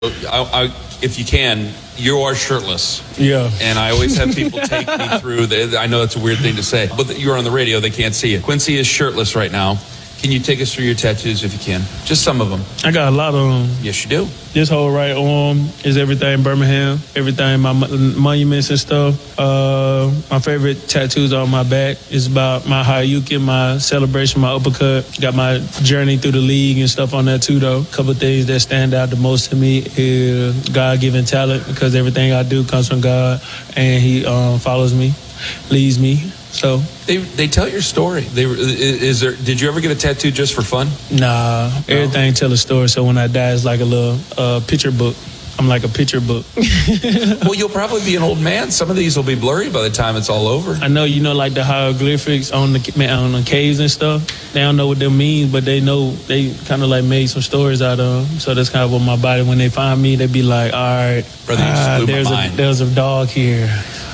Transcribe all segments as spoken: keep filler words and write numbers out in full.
I, I, if you can, you are shirtless. Yeah. And I always have people take me through. The, I know that's a weird thing to say, but you're on the radio, they can't see you. Quincy is shirtless right now. Can you take us through your tattoos if you can? Just some of them. I got a lot of them. Yes, you do. This whole right arm is everything Birmingham, everything, my monuments and stuff. Uh, my favorite tattoos on my back is about my Hayuki, my celebration, my uppercut. Got my journey through the league and stuff on that too, though. A couple of things that stand out the most to me is God-given talent, because everything I do comes from God, and he um, follows me, leads me. So they they tell your story. They is there? Did you ever get a tattoo just for fun? Nah, no. Everything tell a story. So when I die, it's like a little uh, picture book. I'm like a picture book. Well, you'll probably be an old man. Some of these will be blurry by the time it's all over. I know, you know, like the hieroglyphics on the on the caves and stuff. They don't know what they mean, but they know they kind of like made some stories out of them. So that's kind of what my body. When they find me, they be like, "All right, brother, you just ah, blew there's my a mind. there's a dog here."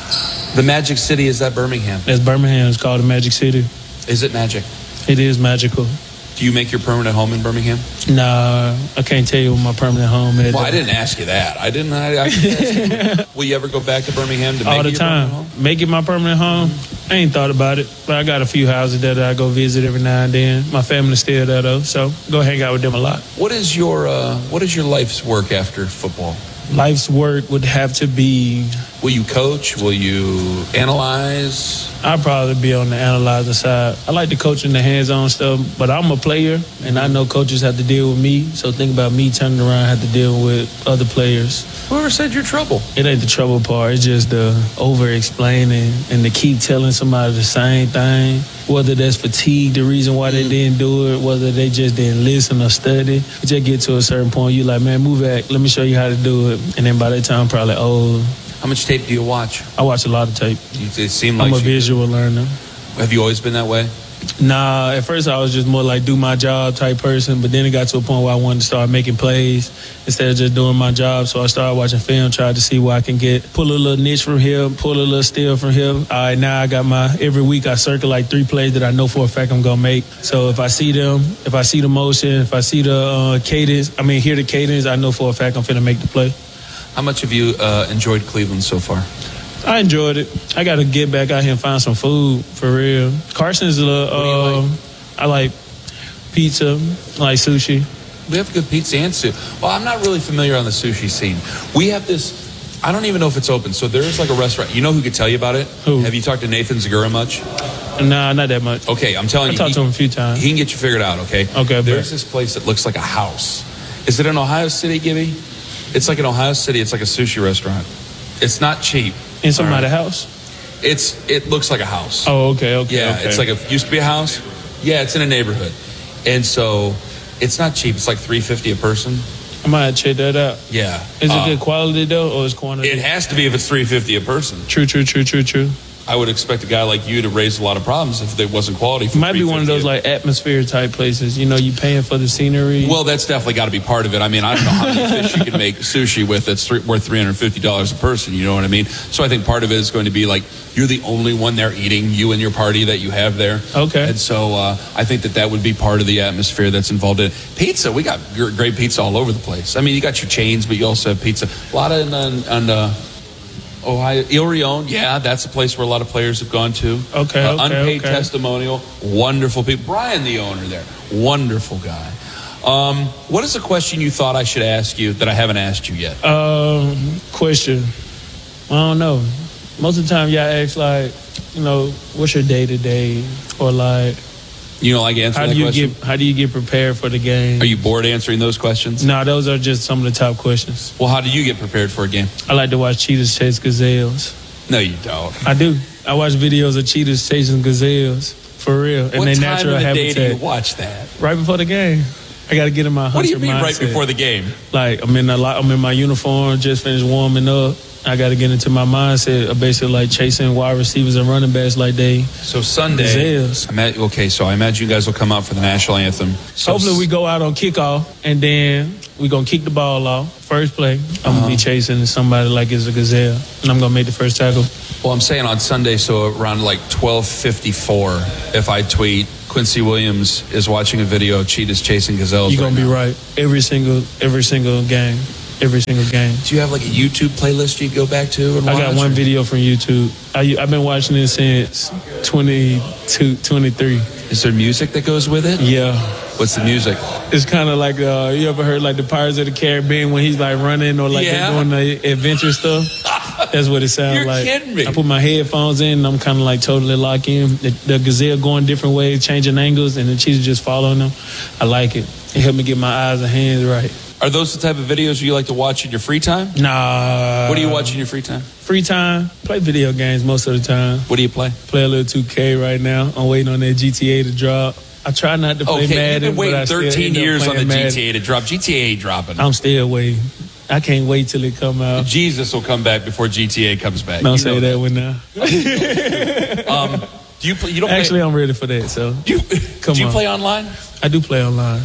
The Magic City, is that Birmingham? That's Birmingham. It's called the Magic City. Is it magic? It is magical. Do you make your permanent home in Birmingham? Nah, I can't tell you where my permanent home is. Well, I didn't ask you that. I didn't. I, I didn't ask you. Will you ever go back to Birmingham to make all the it your time? permanent home? Make it my permanent home? I ain't thought about it, but I got a few houses that I go visit every now and then. My family's still there though, so go hang out with them a lot. What is your uh, What is your life's work after football? Life's work would have to be. Will you coach? Will you analyze? I'd probably be on the analyzer side. I like the coaching, the hands-on stuff, but I'm a player, and I know coaches have to deal with me. So think about me turning around, have to deal with other players. Whoever said you're trouble? It ain't the trouble part. It's just the over-explaining and to keep telling somebody the same thing. Whether that's fatigue, the reason why they didn't do it, whether they just didn't listen or study. You just get to a certain point, you like, man, move back. Let me show you how to do it. And then by that time, I'm probably old. How much tape do you watch? I watch a lot of tape. It seemed like I'm a you, visual learner. Have you always been that way? Nah, at first I was just more like do my job type person, but then it got to a point where I wanted to start making plays instead of just doing my job. So I started watching film, tried to see where I can get, pull a little niche from here, pull a little steal from here. All right, now I got my, every week I circle like three plays that I know for a fact I'm going to make. So if I see them, if I see the motion, if I see the uh, cadence, I mean, hear the cadence, I know for a fact I'm finna make the play. How much have you uh, enjoyed Cleveland so far? I enjoyed it. I got to get back out here and find some food for real. Carson's a little, uh, like? I like pizza, I like sushi. We have good pizza and sushi. Well, I'm not really familiar on the sushi scene. We have this, I don't even know if it's open. So there's like a restaurant. You know who could tell you about it? Who? Have you talked to Nathan Zagura much? Nah, not that much. Okay, I'm telling I you. I talked he, to him a few times. He can get you figured out, okay? Okay. There's but. this place that looks like a house. Is it in Ohio City, Gibby? It's like in Ohio City. It's like a sushi restaurant. It's not cheap. In somebody's right. house? It's It looks like a house. Oh, okay, okay. Yeah, okay. it's like a, used to be a house. Yeah, it's in a neighborhood. And so it's not cheap. It's like three hundred fifty dollars a person. I might check that out. Yeah. Is it uh, good quality though, or is quantity? It has to be if it's three hundred fifty dollars a person. True, true, true, true, true. I would expect a guy like you to raise a lot of problems if there wasn't quality. For Might be one of those like atmosphere type places. You know, you paying for the scenery. Well, that's definitely got to be part of it. I mean, I don't know how many fish you can make sushi with that's th- worth three hundred fifty dollars a person. You know what I mean? So I think part of it is going to be like you're the only one there eating, you and your party that you have there. Okay. And so uh, I think that that would be part of the atmosphere that's involved in it. Pizza, we got great pizza all over the place. I mean, you got your chains, but you also have pizza. A lot of on, on uh, Ohio, Il Rione, yeah, that's a place where a lot of players have gone to. Okay, uh, okay, Unpaid okay. testimonial, wonderful people. Brian, the owner there, wonderful guy. Um, what is a question you thought I should ask you that I haven't asked you yet? Um, question. I don't know. Most of the time, y'all ask like, you know, what's your day to day, or like, You don't like answering how that do you question? get how do you get prepared for the game? Are you bored answering those questions? No, those are just some of the top questions. Well, how do you get prepared for a game? I like to watch cheetahs chase gazelles. No, you don't. I do. I watch videos of cheetahs chasing gazelles for real, and what their time natural of the habitat. day do you watch that? Right before the game. I got to get in my hunter What do you mean mindset. right before the game? Like I'm in a lot. I'm in my uniform, just finished warming up. I got to get into my mindset of basically like chasing wide receivers and running backs like they. So Sunday. Gazelles. Ima- okay, so I imagine you guys will come out for the national anthem. So Hopefully we go out on kickoff and then we're going to kick the ball off. First play, I'm Uh-huh. going to be chasing somebody like it's a gazelle, and I'm going to make the first tackle. Well, I'm saying on Sunday, so around like twelve fifty-four, if I tweet, Quincy Williams is watching a video of cheetahs chasing gazelles. You're right going to be now. right every single every single game. every single game. Do you have like a YouTube playlist you go back to? And I got watch, one or? video from YouTube. I, I've been watching it since twenty-two, twenty-three. Is there music that goes with it? Yeah. What's the music? It's kind of like, uh, you ever heard like the Pirates of the Caribbean when he's like running or like Yeah. they're doing the adventure stuff? That's what it sounds You're like. kidding me. I put my headphones in and I'm kind of like totally locked in. The, the gazelle going different ways, changing angles, and the cheetah just following them. I like it. It helped me get my eyes and hands right. Are those the type of videos you like to watch in your free time? Nah. What do you watch in your free time? Free time, play video games most of the time. What do you play? Play a little two K right now. I'm waiting on that G T A to drop. I try not to play Okay, Madden, you've been waiting but I still thirteen end up years on the playing Madden. G T A to drop. G T A ain't dropping. I'm still waiting. I can't wait till it come out. Jesus will come back before G T A comes back. Don't You say know that one now. Um, do you play? You don't Actually, play, I'm ready for that. So do you, come do you on. play online? I do play online.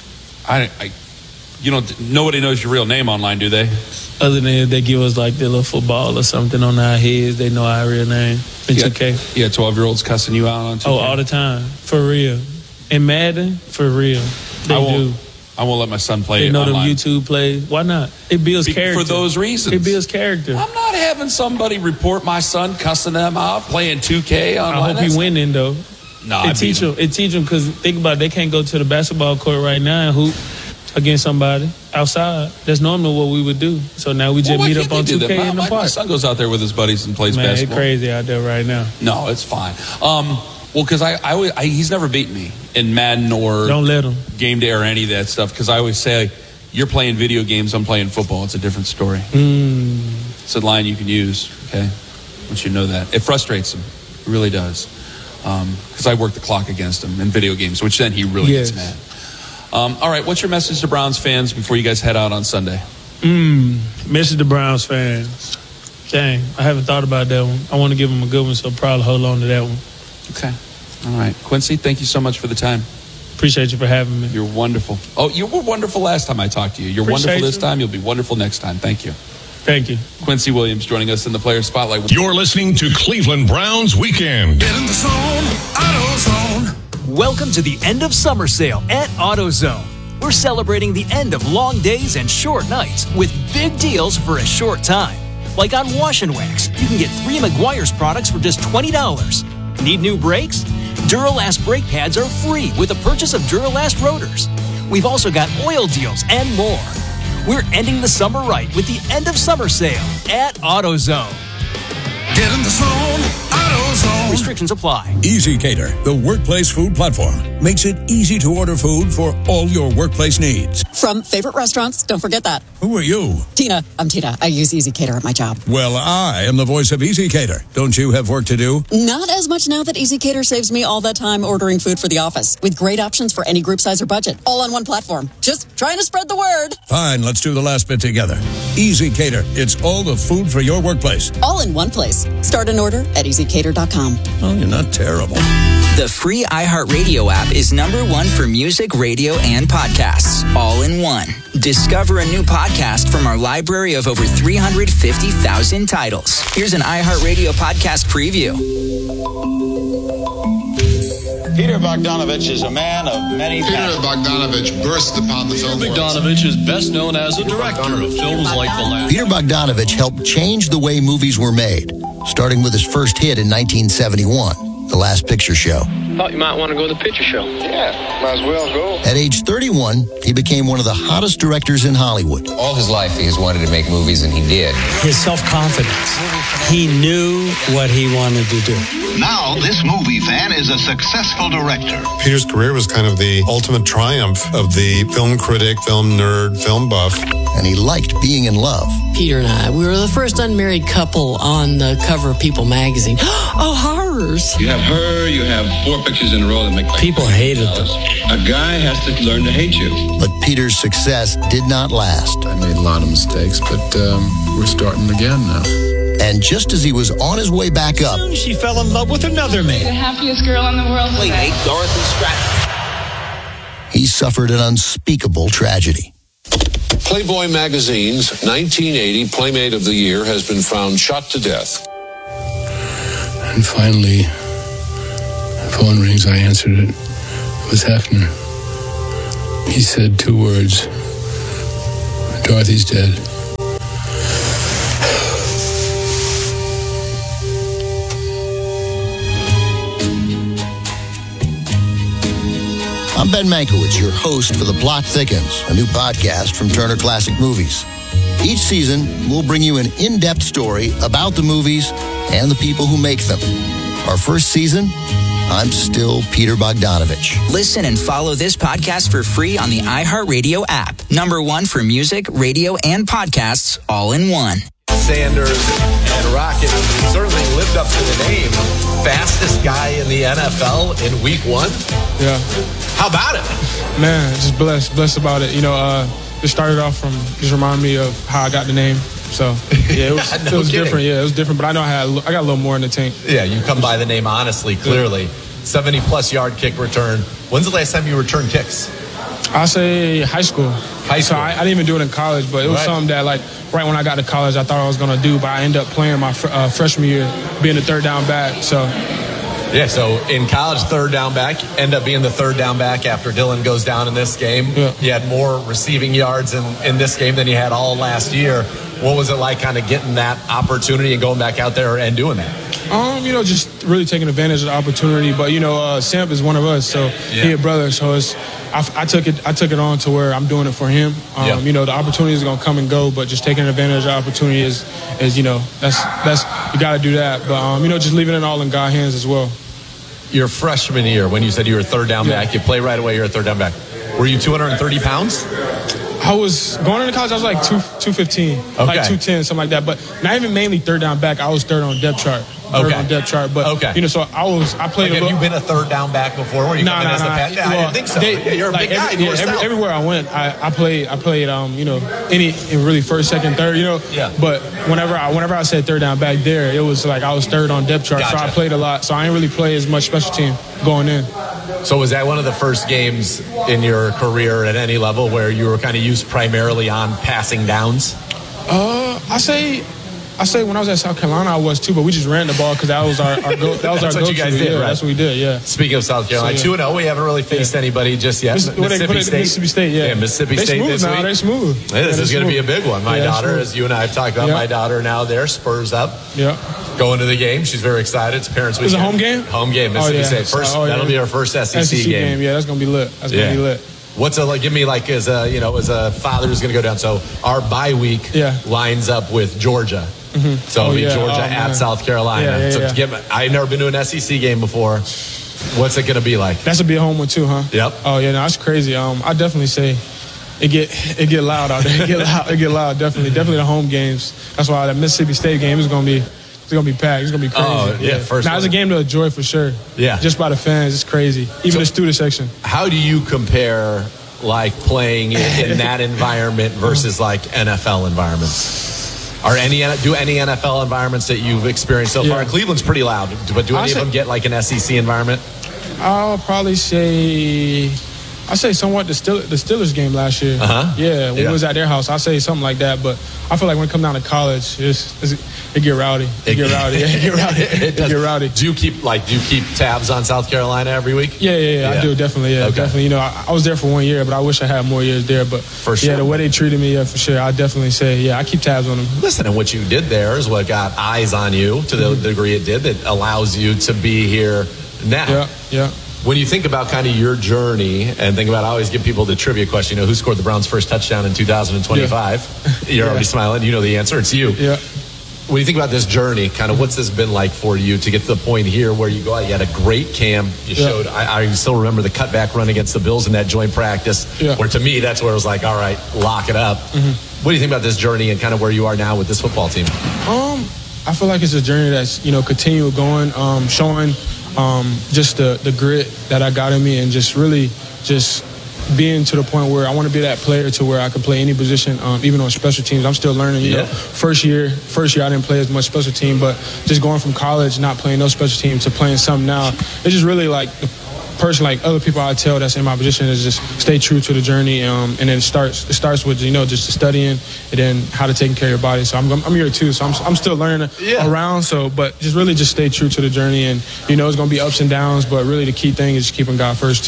I, I, you don't. Nobody knows your real name online, do they? Other than if they give us like their little football or something on our heads, they know our real name. It's Yeah. okay. Yeah, twelve-year-olds cussing you out on two K. Oh, all the time, for real. And Madden, for real. They I won't, do. I won't let my son play They know online. them YouTube plays. Why not? It builds Be- character. for those reasons. It builds character. I'm not having somebody report my son cussing them out playing two K online. I hope That's- he winning though. No, I It teach beat him. them. It teach them because think about it, they can't go to the basketball court right now and hoop against somebody outside. That's normally what we would do. So now we just Well, why meet can't up on they do two that? K My, in the my, my park. son goes out there with his buddies and plays Man, it's basketball. crazy out there right now. No, it's fine. Um, well, because I, I, always- I, he's never beaten me in Madden or Don't let them. game day or any of that stuff. Because I always say, you're playing video games, I'm playing football. It's a different story. Mm. It's a line you can use. Okay, I want you to know that. It frustrates him. It really does. Because I work the clock against him in video games, which then he really Yes. gets mad. Um, all right, what's your message to Browns fans before you guys head out on Sunday? Mm. Message to Browns fans. Dang, I haven't thought about that one. I want to give them a good one, so probably hold on to that one. Okay. All right. Quincy, thank you so much for the time. Appreciate you for having me. You're wonderful. Oh, you were wonderful last time I talked to you. You're Appreciate wonderful this you. time. You'll be wonderful next time. Thank you. Thank you. Quincy Williams joining us in the Player Spotlight. You're listening to Cleveland Browns Weekend. Get in the zone, AutoZone. Welcome to the end of summer sale at AutoZone. We're celebrating the end of long days and short nights with big deals for a short time. Like on Wash and Wax, you can get three Meguiar's products for just twenty dollars. Need new brakes? Duralast brake pads are free with the purchase of Duralast rotors. We've also got oil deals and more. We're ending the summer right with the end of summer sale at AutoZone. Get in the zone, AutoZone. Restrictions apply. Easy Cater, the workplace food platform, makes it easy to order food for all your workplace needs. From favorite restaurants, don't forget that. Who are you? Tina, I'm Tina. I use Easy Cater at my job. Well, I am the voice of Easy Cater. Don't you have work to do? Not as much now that Easy Cater saves me all that time ordering food for the office, with great options for any group size or budget, all on one platform. Just trying to spread the word. Fine, let's do the last bit together. Easy Cater, it's all the food for your workplace. All in one place. Start an order at easy cater dot com. Oh, you're not terrible. The free iHeartRadio app is number one for music, radio, and podcasts, all in one. Discover a new podcast from our library of over three hundred fifty thousand titles. Here's an iHeartRadio podcast preview. Peter Bogdanovich is a man of many Peter passions. Bogdanovich burst upon the film world. Bogdanovich is best known as a director of films like The Last. Peter Bogdanovich helped change the way movies were made, starting with his first hit in nineteen seventy-one, The Last Picture Show. Thought you might want to go to the picture show. Yeah, might as well go. At age thirty-one, he became one of the hottest directors in Hollywood. All his life he has wanted to make movies, and he did. His self-confidence. He knew what he wanted to do. Now, this movie fan is a successful director. Peter's career was kind of the ultimate triumph of the film critic, film nerd, film buff. And he liked being in love. Peter and I, we were the first unmarried couple on the cover of People magazine. Oh, horrors. You have her, you have four pictures in a row that make like people hated them. A guy has to learn to hate you. But Peter's success did not last. I made a lot of mistakes, but um, we're starting again now. And just as he was on his way back up, she fell in love with another man. The happiest girl in the world. Wait, wait, Dorothy Stratton. he suffered an unspeakable tragedy. Playboy Magazine's nineteen eighty Playmate of the Year has been found shot to death. And finally, the phone rings. I answered it. It was Hefner. He said two words. Dorothy's dead. I'm Ben Mankiewicz, your host for The Plot Thickens, a new podcast from Turner Classic Movies. Each season, we'll bring you an in-depth story about the movies and the people who make them. Our first season, I'm still Peter Bogdanovich. Listen and follow this podcast for free on the iHeartRadio app. Number one for music, radio, and podcasts all in one. Sanders and Rocket certainly lived up to the name. Fastest guy in the N F L in week one. Yeah. How about it? Man, just blessed, blessed about it. You know, uh, it started off from, just remind me of how I got the name. So, yeah, it was, no it was kidding. different. Yeah, it was different, but I know I had, I got a little more in the tank. Yeah, you come by the name honestly, clearly. Yeah. seventy plus yard kick return. When's the last time you returned kicks? I say high school. High school. So I, I didn't even do it in college, but it was Right. something that, like, right when I got to college, I thought I was going to do, but I ended up playing my fr- uh, freshman year, being the third down back. So, Yeah, so in college, third down back, end up being the third down back after Dylan goes down in this game. Yeah. You had more receiving yards in, in this game than you had all last year. What was it like kind of getting that opportunity and going back out there and doing that? Um, you know, just really taking advantage of the opportunity. But you know, uh, Samp is one of us, so Yeah. he a brother. So it's I, I took it I took it on to where I'm doing it for him. Um, Yeah. You know, the opportunity is gonna come and go, but just taking advantage of the opportunity is is you know that's that's you got to do that. But um, you know, just leaving it all in God's hands as well. Your freshman year, when you said you were third down Yeah. back, you play right away, you're a third down back. Were you two hundred thirty pounds? I was going into college. I was like two two fifteen, Okay. like two ten, something like that. But not even mainly third down back. I was third on depth chart. Third Okay. on depth chart. But Okay. you know, so I was I played. Like, a have little, you been a third down back before? Where you No, come in no, as a no. pass? Yeah, I Well, didn't think so. they- yeah, you're a like big guy. every- North yeah, every- South. everywhere I went, I, I played. I played. Um, you know, any in really first, second, third. You know. Yeah. But whenever I whenever I said third down back there, it was like I was third on depth chart. So Gotcha. I played a lot. So I didn't really play as much special team going in. So was that one of the first games in your career at any level where you were kind of used primarily on passing downs? Uh, I say. I say when I was at South Carolina, I was too, but we just ran the ball because that was our, our go, that was That's our what you go-to. guys did, yeah, right? That's what we did. Yeah. Speaking of South Carolina, So, two yeah. and oh, we haven't really faced anybody just yet. Miss- what they put it- Mississippi State, yeah. Mississippi They State smooth this now, week. they smooth. Hey, this Yeah, is they going to be a smooth. big one. My Yeah, daughter, smooth. as you and I have talked about, Yeah. my daughter now there, Spurs up. Yeah. Going to the game. She's very excited. It's parents' Is it weekend. home game? Home game, Oh, Mississippi yeah. State. First, Oh, yeah. that'll be our first S E C, S E C game. game. Yeah, that's gonna be lit. That's Yeah. gonna be lit. What's a like? Give me like as a you know as a father who's going to go down. So our bye week Yeah. lines up with Georgia. Mhm. So Oh, it'll be yeah. Georgia Oh, at man. South Carolina. Yeah, yeah, so yeah. to get, I've never been to an S E C game before. What's it going to be like? That's a big home one too, huh? Yep. Oh yeah, no, that's crazy. Um, I definitely say it get it get loud out there. It get loud. It get loud. Definitely, definitely the home games. That's why that Mississippi State game is gonna be. It's gonna be packed. It's gonna be crazy. Oh, yeah, first Now it's a one. game to enjoy for sure. Yeah. Just by the fans, it's crazy. Even So- the student section. How do you compare like playing in, in that environment versus like N F L environments? Are any do any N F L environments that you've experienced so far? Yeah. Cleveland's pretty loud, but do I any say- of them get like an S E C environment? I'll probably say. I say somewhat the Steelers, the Steelers game last year. Uh-huh. Yeah, when Yeah. we was at their house, I say something like that. But I feel like when it come down to college, it's, it's, it get rowdy. It, get rowdy. Yeah, it get rowdy. It It, does. get rowdy. Do you keep like do you keep tabs on South Carolina every week? Yeah, yeah, yeah, Yeah. I do definitely. Yeah, Okay. definitely. You know, I, I was there for one year, but I wish I had more years there. But For sure. yeah, the way they treated me, yeah, for sure. I definitely say, yeah, I keep tabs on them. Listen, and what you did there is what got eyes on you to the Mm-hmm. degree it did that allows you to be here now. Yeah, yeah. When you think about kind of your journey and think about, I always give people the trivia question, you know, who scored the Browns' first touchdown in two thousand twenty-five? You're Yeah. already smiling. You know the answer. It's you. Yeah. When you think about this journey, kind of what's this been like for you to get to the point here where you go out, you had a great camp. You Yeah. showed, I, I still remember the cutback run against the Bills in that joint practice, Yeah. where to me, that's where it was like, all right, lock it up. Mm-hmm. What do you think about this journey and kind of where you are now with this football team? Um, I feel like it's a journey that's, you know, continue going, um, showing um, just the, the grit that I got in me and just really just being to the point where I want to be that player to where I can play any position, um, even on special teams. I'm still learning, you Yeah. know. First year, first year I didn't play as much special team, but just going from college, not playing no special team to playing some now, it's just really like the person, like other people I tell that's in my position is just stay true to the journey, um, and then it starts it starts with, you know, just the studying and then how to take care of your body. So I'm I'm here too, so I'm I'm still learning Yeah. around. So, but just really just stay true to the journey, and you know it's gonna be ups and downs, but really the key thing is just keeping God first too.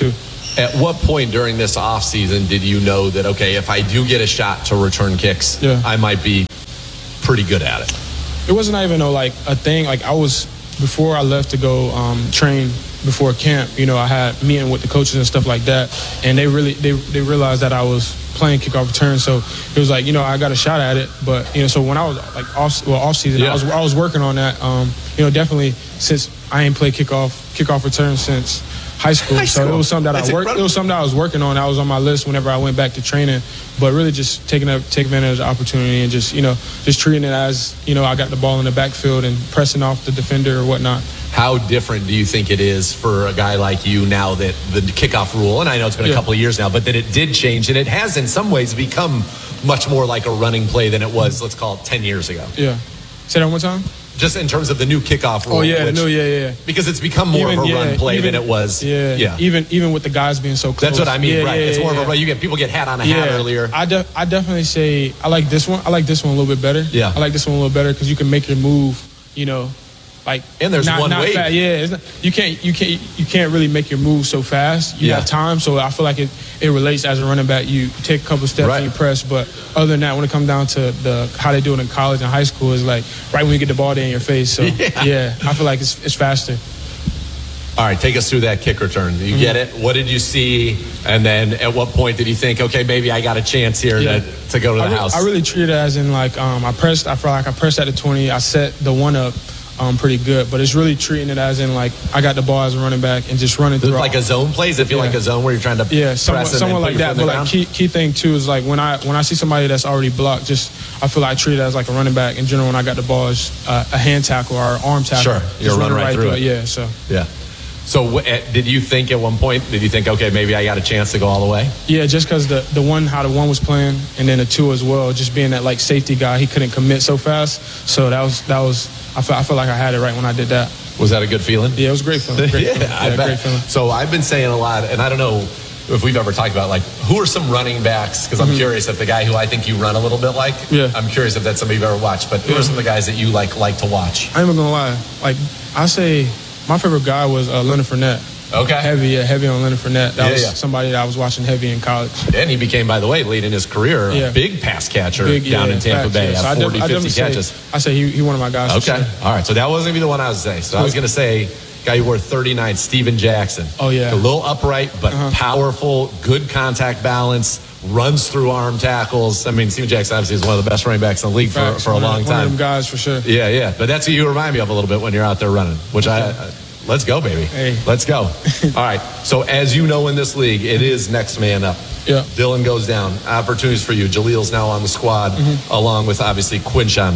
At what point during this offseason did you know that, okay, if I do get a shot to return kicks, Yeah. I might be pretty good at it? It wasn't even no, like a thing. Like I was, before I left to go um, train before camp, you know, I had meeting with the coaches and stuff like that. And they really, they, they realized that I was playing kickoff return. So it was like, you know, I got a shot at it. But, you know, so when I was like off, well, off season, Yeah. I was, I was working on that. Um, you know, definitely since I ain't played kickoff, kickoff return since high school. High So school. it was something that That's I worked, incredible. it was something that I was working on. That was on my list whenever I went back to training. But really just taking a, take advantage of the opportunity and just, you know, just treating it as, you know, I got the ball in the backfield and pressing off the defender or whatnot. How different do you think it is for a guy like you now that the kickoff rule, and I know it's been a Yeah. couple of years now, but that it did change, and it has in some ways become much more like a running play than it was, let's call it ten years ago. Yeah. Say that one more time? Just in terms of the new kickoff rule. Oh, yeah, the which- new, yeah, yeah. Because it's become more Even- of a yeah, run play even- than it was. Yeah, Yeah. Even even with the guys being so close. That's what I mean, Yeah, right? yeah, it's more yeah. of a, you get people get hat on a hat Yeah. earlier. I, de- I definitely say I like this one. I like this one a little bit better. Yeah. I like this one a little better because you can make your move, you know, like And there's not, one not way. fa- yeah, it's not, you can't you can't you can't really make your move so fast. You Yeah. have time, so I feel like it, it relates as a running back. You take a couple steps Right. and you press, but other than that, when it comes down to the how they do it in college and high school, is like right when you get the ball, they in your face. So Yeah. yeah, I feel like it's it's faster. All right, take us through that kick return. You get it? What did you see? And then at what point did you think, okay, maybe I got a chance here Yeah. to, to go to the I re- house? I really treat it as in like um, I pressed. I felt like I pressed at the twenty. I set the one up um, pretty good, but it's really treating it as in like I got the ball as a running back and just running Is it through. like a zone play? Does it feel Yeah. like a zone where you're trying to Yeah, press somewhat, and then somewhat put like your that. foot in But the like ground? key key thing too is like when I when I see somebody that's already blocked, just I feel like I treat it as like a running back in general. When I got the ball, is uh, a hand tackle or an arm tackle. Sure, Just you're running running right through it. Yeah, so Yeah. So wh- eh, did you think at one point, did you think, okay, maybe I got a chance to go all the way? yeah, just because the the one how the one was playing and then the two as well, just being that like safety guy, he couldn't commit so fast. So that was that was I felt I felt like I had it right when I did that. Was that a good feeling? Yeah, it was a great feeling. Great yeah, feeling. I Yeah, bet. great feeling. So I've been saying a lot, and I don't know if we've ever talked about, like, who are some running backs? Because I'm Mhm. curious if the guy who I think you run a little bit like, Yeah. I'm curious if that's somebody you've ever watched, but who Yeah. are some of the guys that you like like to watch? I ain't even gonna lie. Like I say, my favorite guy was uh, Leonard Fournette. Okay. Heavy, yeah, heavy on Leonard Fournette. That Yeah, was yeah. somebody that I was watching heavy in college. And he became, by the way, late in his career, a Yeah. big pass catcher Big, down yeah, in Tampa facts, Bay, yeah. So I at def- forty, I fifty definitely catches. Say, I say he, he one of my guys. for Okay. sure. All right. So that wasn't even the one I was saying. So I was going to say, guy who wore thirty-nine, Steven Jackson. Oh, yeah. A little upright, but Uh-huh. powerful, good contact balance, runs through arm tackles. I mean, Steven Jackson obviously is one of the best running backs in the league for, Facts. for a One of- long One of time. them guys for sure. Yeah, yeah. But that's who you remind me of a little bit when you're out there running, which I, I let's go, baby. Hey. Let's go. All right. So as you know in this league, it is next man up. Yeah. Dylan goes down. Opportunities for you. Jalil's now on the squad, Mm-hmm. along with obviously Quinshawn.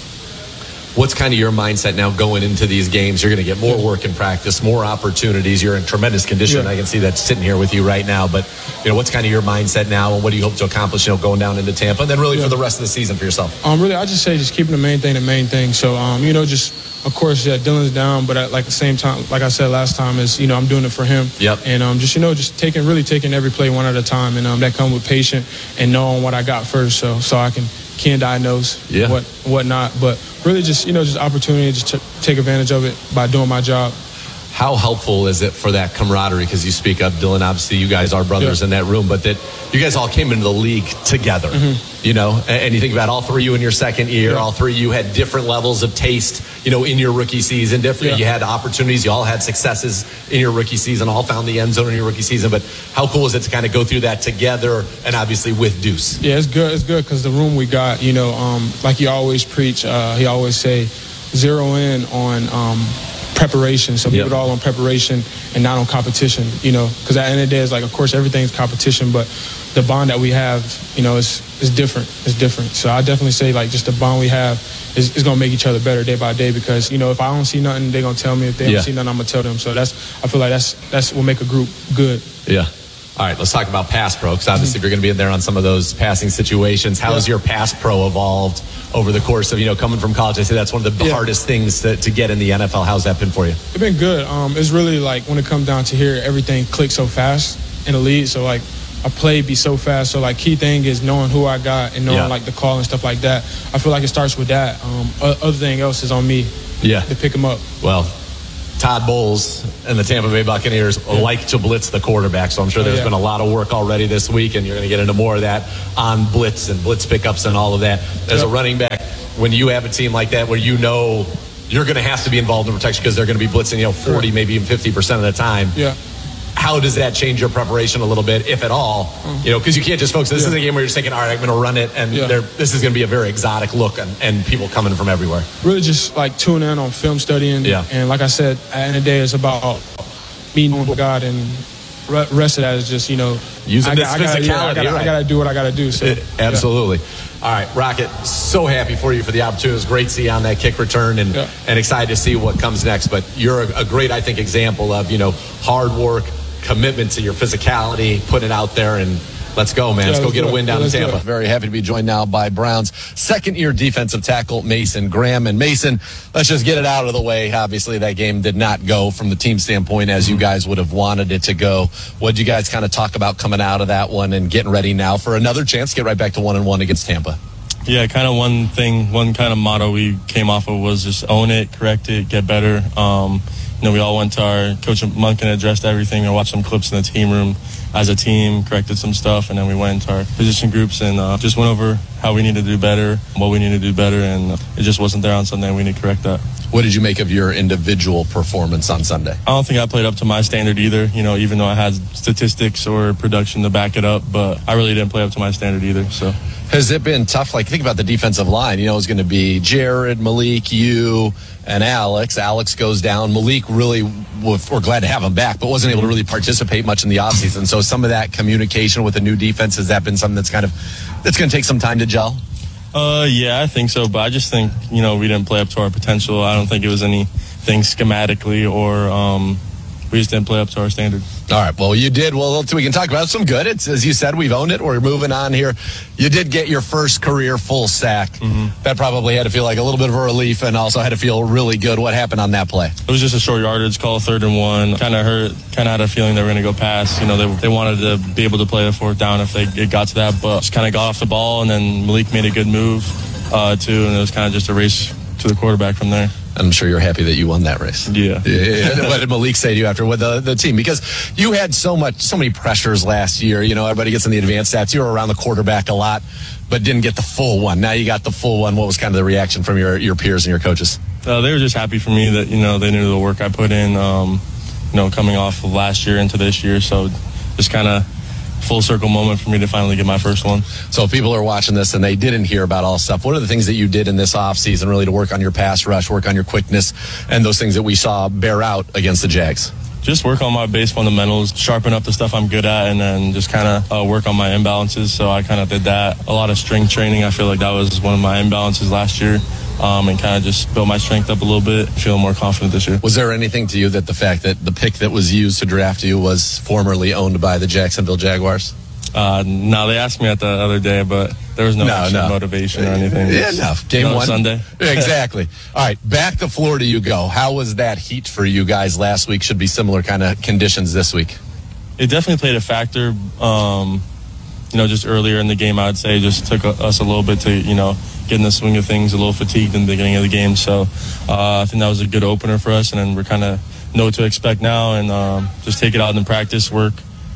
What's kind of your mindset now going into these games? You're going to get more work in practice, more opportunities. You're in tremendous condition. Yeah. I can see that sitting here with you right now. But you know, what's kind of your mindset now, and what do you hope to accomplish? You know, going down into Tampa, and then really Yeah. for the rest of the season for yourself. Um, really, I just say just keeping the main thing the main thing. So, um, you know, just of course, yeah, Dylan's down, but at like the same time, like I said last time, is you know I'm doing it for him. Yep. And um, just you know, just taking really taking every play one at a time, and um, that comes with patience and knowing what I got first, so so I can can diagnose Yeah. what what not. But really, just you know, just opportunity, just to take advantage of it by doing my job. How helpful is it for that camaraderie? Because you speak up, Dylan, obviously you guys are brothers Yeah. in that room, but that you guys all came into the league together, you know, and, and you think about all three of you in your second year, Mm-hmm. Yeah. all three of you had different levels of taste, you know, in your rookie season, different, Yeah. you had opportunities, you all had successes in your rookie season, all found the end zone in your rookie season, but how cool is it to kind of go through that together and obviously with Deuce? Yeah, it's good. It's good because the room we got, you know, um, like he always preach, uh, he always say, zero in on um, preparation. So Yep. keep it all on preparation and not on competition, you know, because at the end of the day, it's like, of course, everything's competition, but the bond that we have, you know, is is different. It's different. So I definitely say, like, just the bond we have is, is going to make each other better day by day because, you know, if I don't see nothing, they're going to tell me. If they Yeah. don't see nothing, I'm going to tell them. So that's, I feel like that's that's what make a group good. Yeah. All right, let's talk about pass pro, because obviously if you're going to be in there on some of those passing situations, how has Yeah. your pass pro evolved over the course of, you know, coming from college? I say that's one of the Yeah. hardest things to, to get in the N F L. How's that been for you? It's been good. Um, it's really like when it comes down to here, everything clicks so fast in the league. So like a play be so fast. So like key thing is knowing who I got and knowing Yeah. like the call and stuff like that. I feel like it starts with that. Um, o- other thing else is on me Yeah. to pick them up. Well, Todd Bowles and the Tampa Bay Buccaneers yeah. like to blitz the quarterback, so I'm sure there's oh, yeah. been a lot of work already this week, and you're going to get into more of that on blitz and blitz pickups and all of that. As yeah. a running back, when you have a team like that where you know you're going to have to be involved in protection because they're going to be blitzing, you know, forty, right. maybe even fifty percent of the time. Yeah. How does that change your preparation a little bit, if at all? Mm. You know, because you can't just focus. This yeah. is a game where you're just thinking, all right, I'm going to run it, and yeah. this is going to be a very exotic look, and, and people coming from everywhere. Really just, like, tune in on film studying. Yeah. And like I said, at the end of the day, it's about meeting with God, and the rest of that is just, you know, using I, this I, physicality. I gotta, I gotta, right. I gotta do what I got to do. So, it, absolutely. Yeah. All right, Rocket, so happy for you for the opportunity. It was great to see you on that kick return, and, yeah. and excited to see what comes next. But you're a, a great, I think, example of, you know, hard work, commitment to your physicality, put it out there, and let's go, man. Yeah, let's go get a win down in Tampa. Very happy to be joined now by Browns second-year defensive tackle Mason Graham. And Mason, let's just get it out of the way. Obviously, that game did not go from the team standpoint as you guys would have wanted it to go. What did you guys kind of talk about coming out of that one and getting ready now for another chance to get right back to one and one against Tampa? Yeah, kind of one thing, one kind of motto we came off of was just own it, correct it, get better. Um, You know, we all went to our Coach Monken, addressed everything, and watched some clips in the team room as a team, corrected some stuff, and then we went into our position groups and uh, just went over how we need to do better, what we need to do better, and it just wasn't there on Sunday. We need to correct that. What did you make of your individual performance on Sunday? I don't think I played up to my standard either, you know, even though I had statistics or production to back it up, but I really didn't play up to my standard either, so. Has it been tough? Like, think about the defensive line. You know, it's going to be Jared, Malik, you, and Alex. Alex goes down. Malik really, we're glad to have him back, but wasn't able to really participate much in the offseason. So some of that communication with the new defense, has that been something that's kind of, that's going to take some time to gel? Uh, yeah, I think so. But I just think, you know, we didn't play up to our potential. I don't think it was anything schematically or um, we just didn't play up to our standard. All right. Well, you did. Well, we can talk about some good. It's, as you said, we've owned it. We're moving on here. You did get your first career full sack. Mm-hmm. That probably had to feel like a little bit of a relief and also had to feel really good. What happened on that play? It was just a short yardage call, third and one. Kind of hurt. Kind of had a feeling they were going to go past. You know, they, they wanted to be able to play the fourth down if they it got to that, but just kind of got off the ball, and then Malik made a good move, uh, too, and it was kind of just a race to the quarterback from there. I'm sure you're happy that you won that race. Yeah. yeah. What did Malik say to you after with the, the team? Because you had so much, so many pressures last year. You know, everybody gets in the advanced stats. You were around the quarterback a lot, but didn't get the full one. Now you got the full one. What was kind of the reaction from your, your peers and your coaches? Uh, they were just happy for me that, you know, they knew the work I put in, um, you know, coming off of last year into this year. So just kind of full circle moment for me to finally get my first one. So if people are watching this and they didn't hear about all stuff, what are the things that you did in this offseason really to work on your pass rush, work on your quickness, and those things that we saw bear out against the Jags? Just work on my base fundamentals, sharpen up the stuff I'm good at, and then just kind of uh, work on my imbalances. So I kind of did that. A lot of strength training. I feel like that was one of my imbalances last year. Um, and kind of just build my strength up a little bit, feeling more confident this year. Was there anything to you that the fact that the pick that was used to draft you was formerly owned by the Jacksonville Jaguars? Uh, no, they asked me that the other day, but there was no, no, no. motivation or anything. Yeah, no. Game no, one. Sunday. Exactly. All right, back to Florida you go. How was that heat for you guys last week? Should be similar kind of conditions this week. It definitely played a factor. Um, you know, just earlier in the game, I would say just took a, us a little bit to, you know, get in the swing of things, a little fatigued in the beginning of the game. So uh, I think that was a good opener for us, and then we're kind of know what to expect now and um, just take it out in practice, work,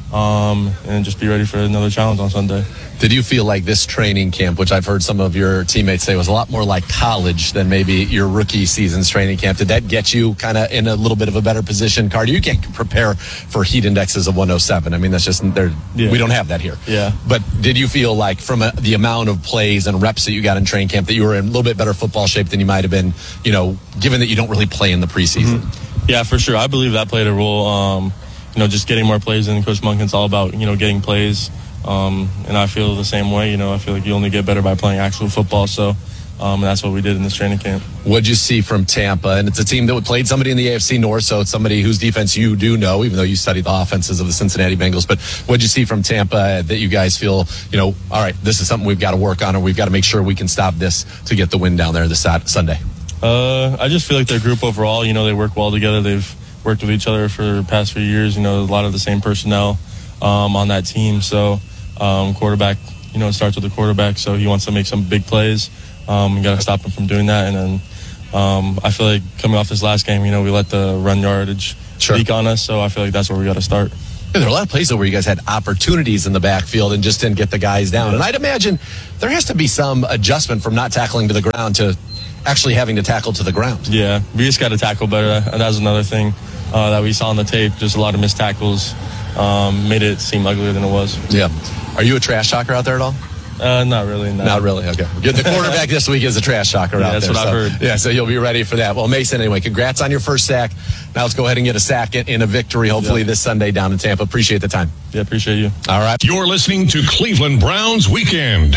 um, and just be ready for another challenge on Sunday. Did you feel like this training camp, which I've heard some of your teammates say was a lot more like college than maybe your rookie season's training camp, did that get you kind of in a little bit of a better position? Cardi, you can't prepare for heat indexes of one oh seven. I mean, that's just, yeah. we don't have that here. Yeah. But did you feel like from a, the amount of plays and reps that you got in training camp that you were in a little bit better football shape than you might have been, you know, given that you don't really play in the preseason? Mm-hmm. Yeah, for sure. I believe that played a role. Um, you know, just getting more plays, and Coach Monken's all about, you know, getting plays. Um, and I feel the same way. You know, I feel like you only get better by playing actual football. So um, and that's what we did in this training camp. What'd you see from Tampa? And it's a team that played somebody in the A F C North, so it's somebody whose defense you do know, even though you studied the offenses of the Cincinnati Bengals. But what'd you see from Tampa that you guys feel, you know, all right, this is something we've got to work on, or we've got to make sure we can stop this to get the win down there this Sunday? Uh, I just feel like their group overall, you know, they work well together. They've worked with each other for the past few years. You know, a lot of the same personnel um, on that team. So um, quarterback, you know, it starts with the quarterback. So he wants to make some big plays. Um, you got to stop him from doing that. And then Um, I feel like coming off this last game, you know, we let the run yardage Sure. leak on us, so I feel like that's where we got to start. Yeah, there are a lot of plays where you guys had opportunities in the backfield and just didn't get the guys down. And I'd imagine there has to be some adjustment from not tackling to the ground to actually having to tackle to the ground. Yeah, we just got to tackle better. That was another thing uh, that we saw on the tape. Just a lot of missed tackles. Um, made it seem uglier than it was. Yeah. Are you a trash talker out there at all? Uh, not really, no. Not really, okay. The quarterback this week is a trash talker yeah, out that's there. That's what so, I've heard. Yeah, so you'll be ready for that. Well, Mason, anyway, congrats on your first sack. Now let's go ahead and get a sack in, in a victory, hopefully yep. this Sunday down in Tampa. Appreciate the time. Yeah, appreciate you. All right. You're listening to Cleveland Browns Weekend.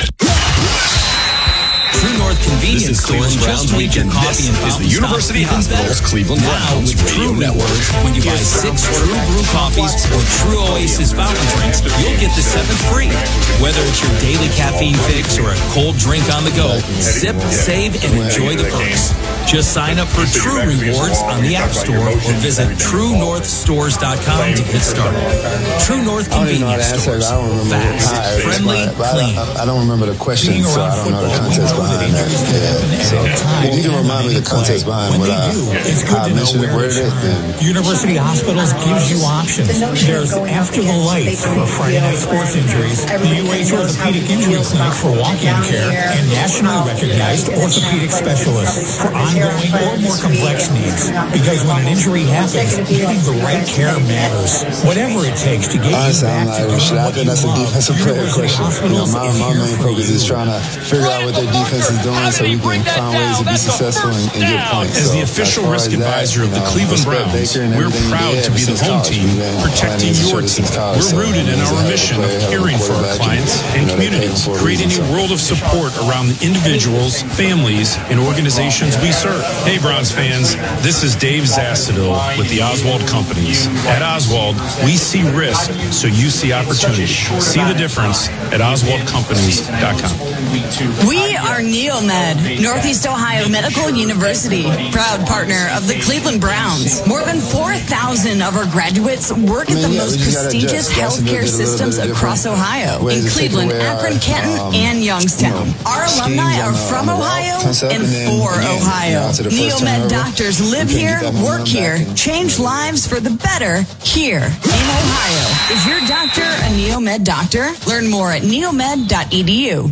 True North Convenience Stores just make your coffee and is the University Hospital's Cleveland Browns Radio Network. When you buy six True Brew coffees or True Oasis fountain drinks, you'll get the seventh free. Whether it's your daily caffeine fix or a cold drink on the go, sip, save, and enjoy the perks. Just sign up for True Rewards on the App Store or visit true north stores dot com to get started. True North Convenience Stores. Fast, friendly, clean. I don't remember the question, so I don't know the context behind that. Yeah. So if you can remind me the context behind what I, how I mentioned it, worded it, then. University Hospitals gives you options. There's After the Lights for Friday night sports injuries, the U H Orthopedic Injury Clinic for walk-in care, and nationally recognized orthopedic specialists for ongoing or more complex needs. Because when an injury happens, getting the right care matters. Whatever it takes to get Honestly, you back I'm to not even sure. I think that's a love, defensive player question. You know, my, my main focus is trying to figure out what their defense is doing so we can find ways to be successful and, and get points. As so, the official as risk as that, advisor of the you know, Cleveland Browns, we're proud to be the home team protecting your team. We're rooted in our mission of caring for our clients and communities, creating a world of support around the individuals, families, and organizations we serve. Hey, Browns fans, this is Dave Zassadil with the Oswald Companies. At Oswald, we see risk, so you see opportunity. See the difference at oswald companies dot com. We are Neomed, Northeast Ohio Medical University, proud partner of the Cleveland Browns. More than four thousand of our graduates work at the most prestigious healthcare systems across Ohio, in Cleveland, Akron, Kenton, um, and Youngstown. You know, our alumni are from Ohio and for Ohio. Neomed doctors live here, work here, change lives for the better here in Ohio. Is your doctor a Neomed doctor? Learn more at neomed dot e d u.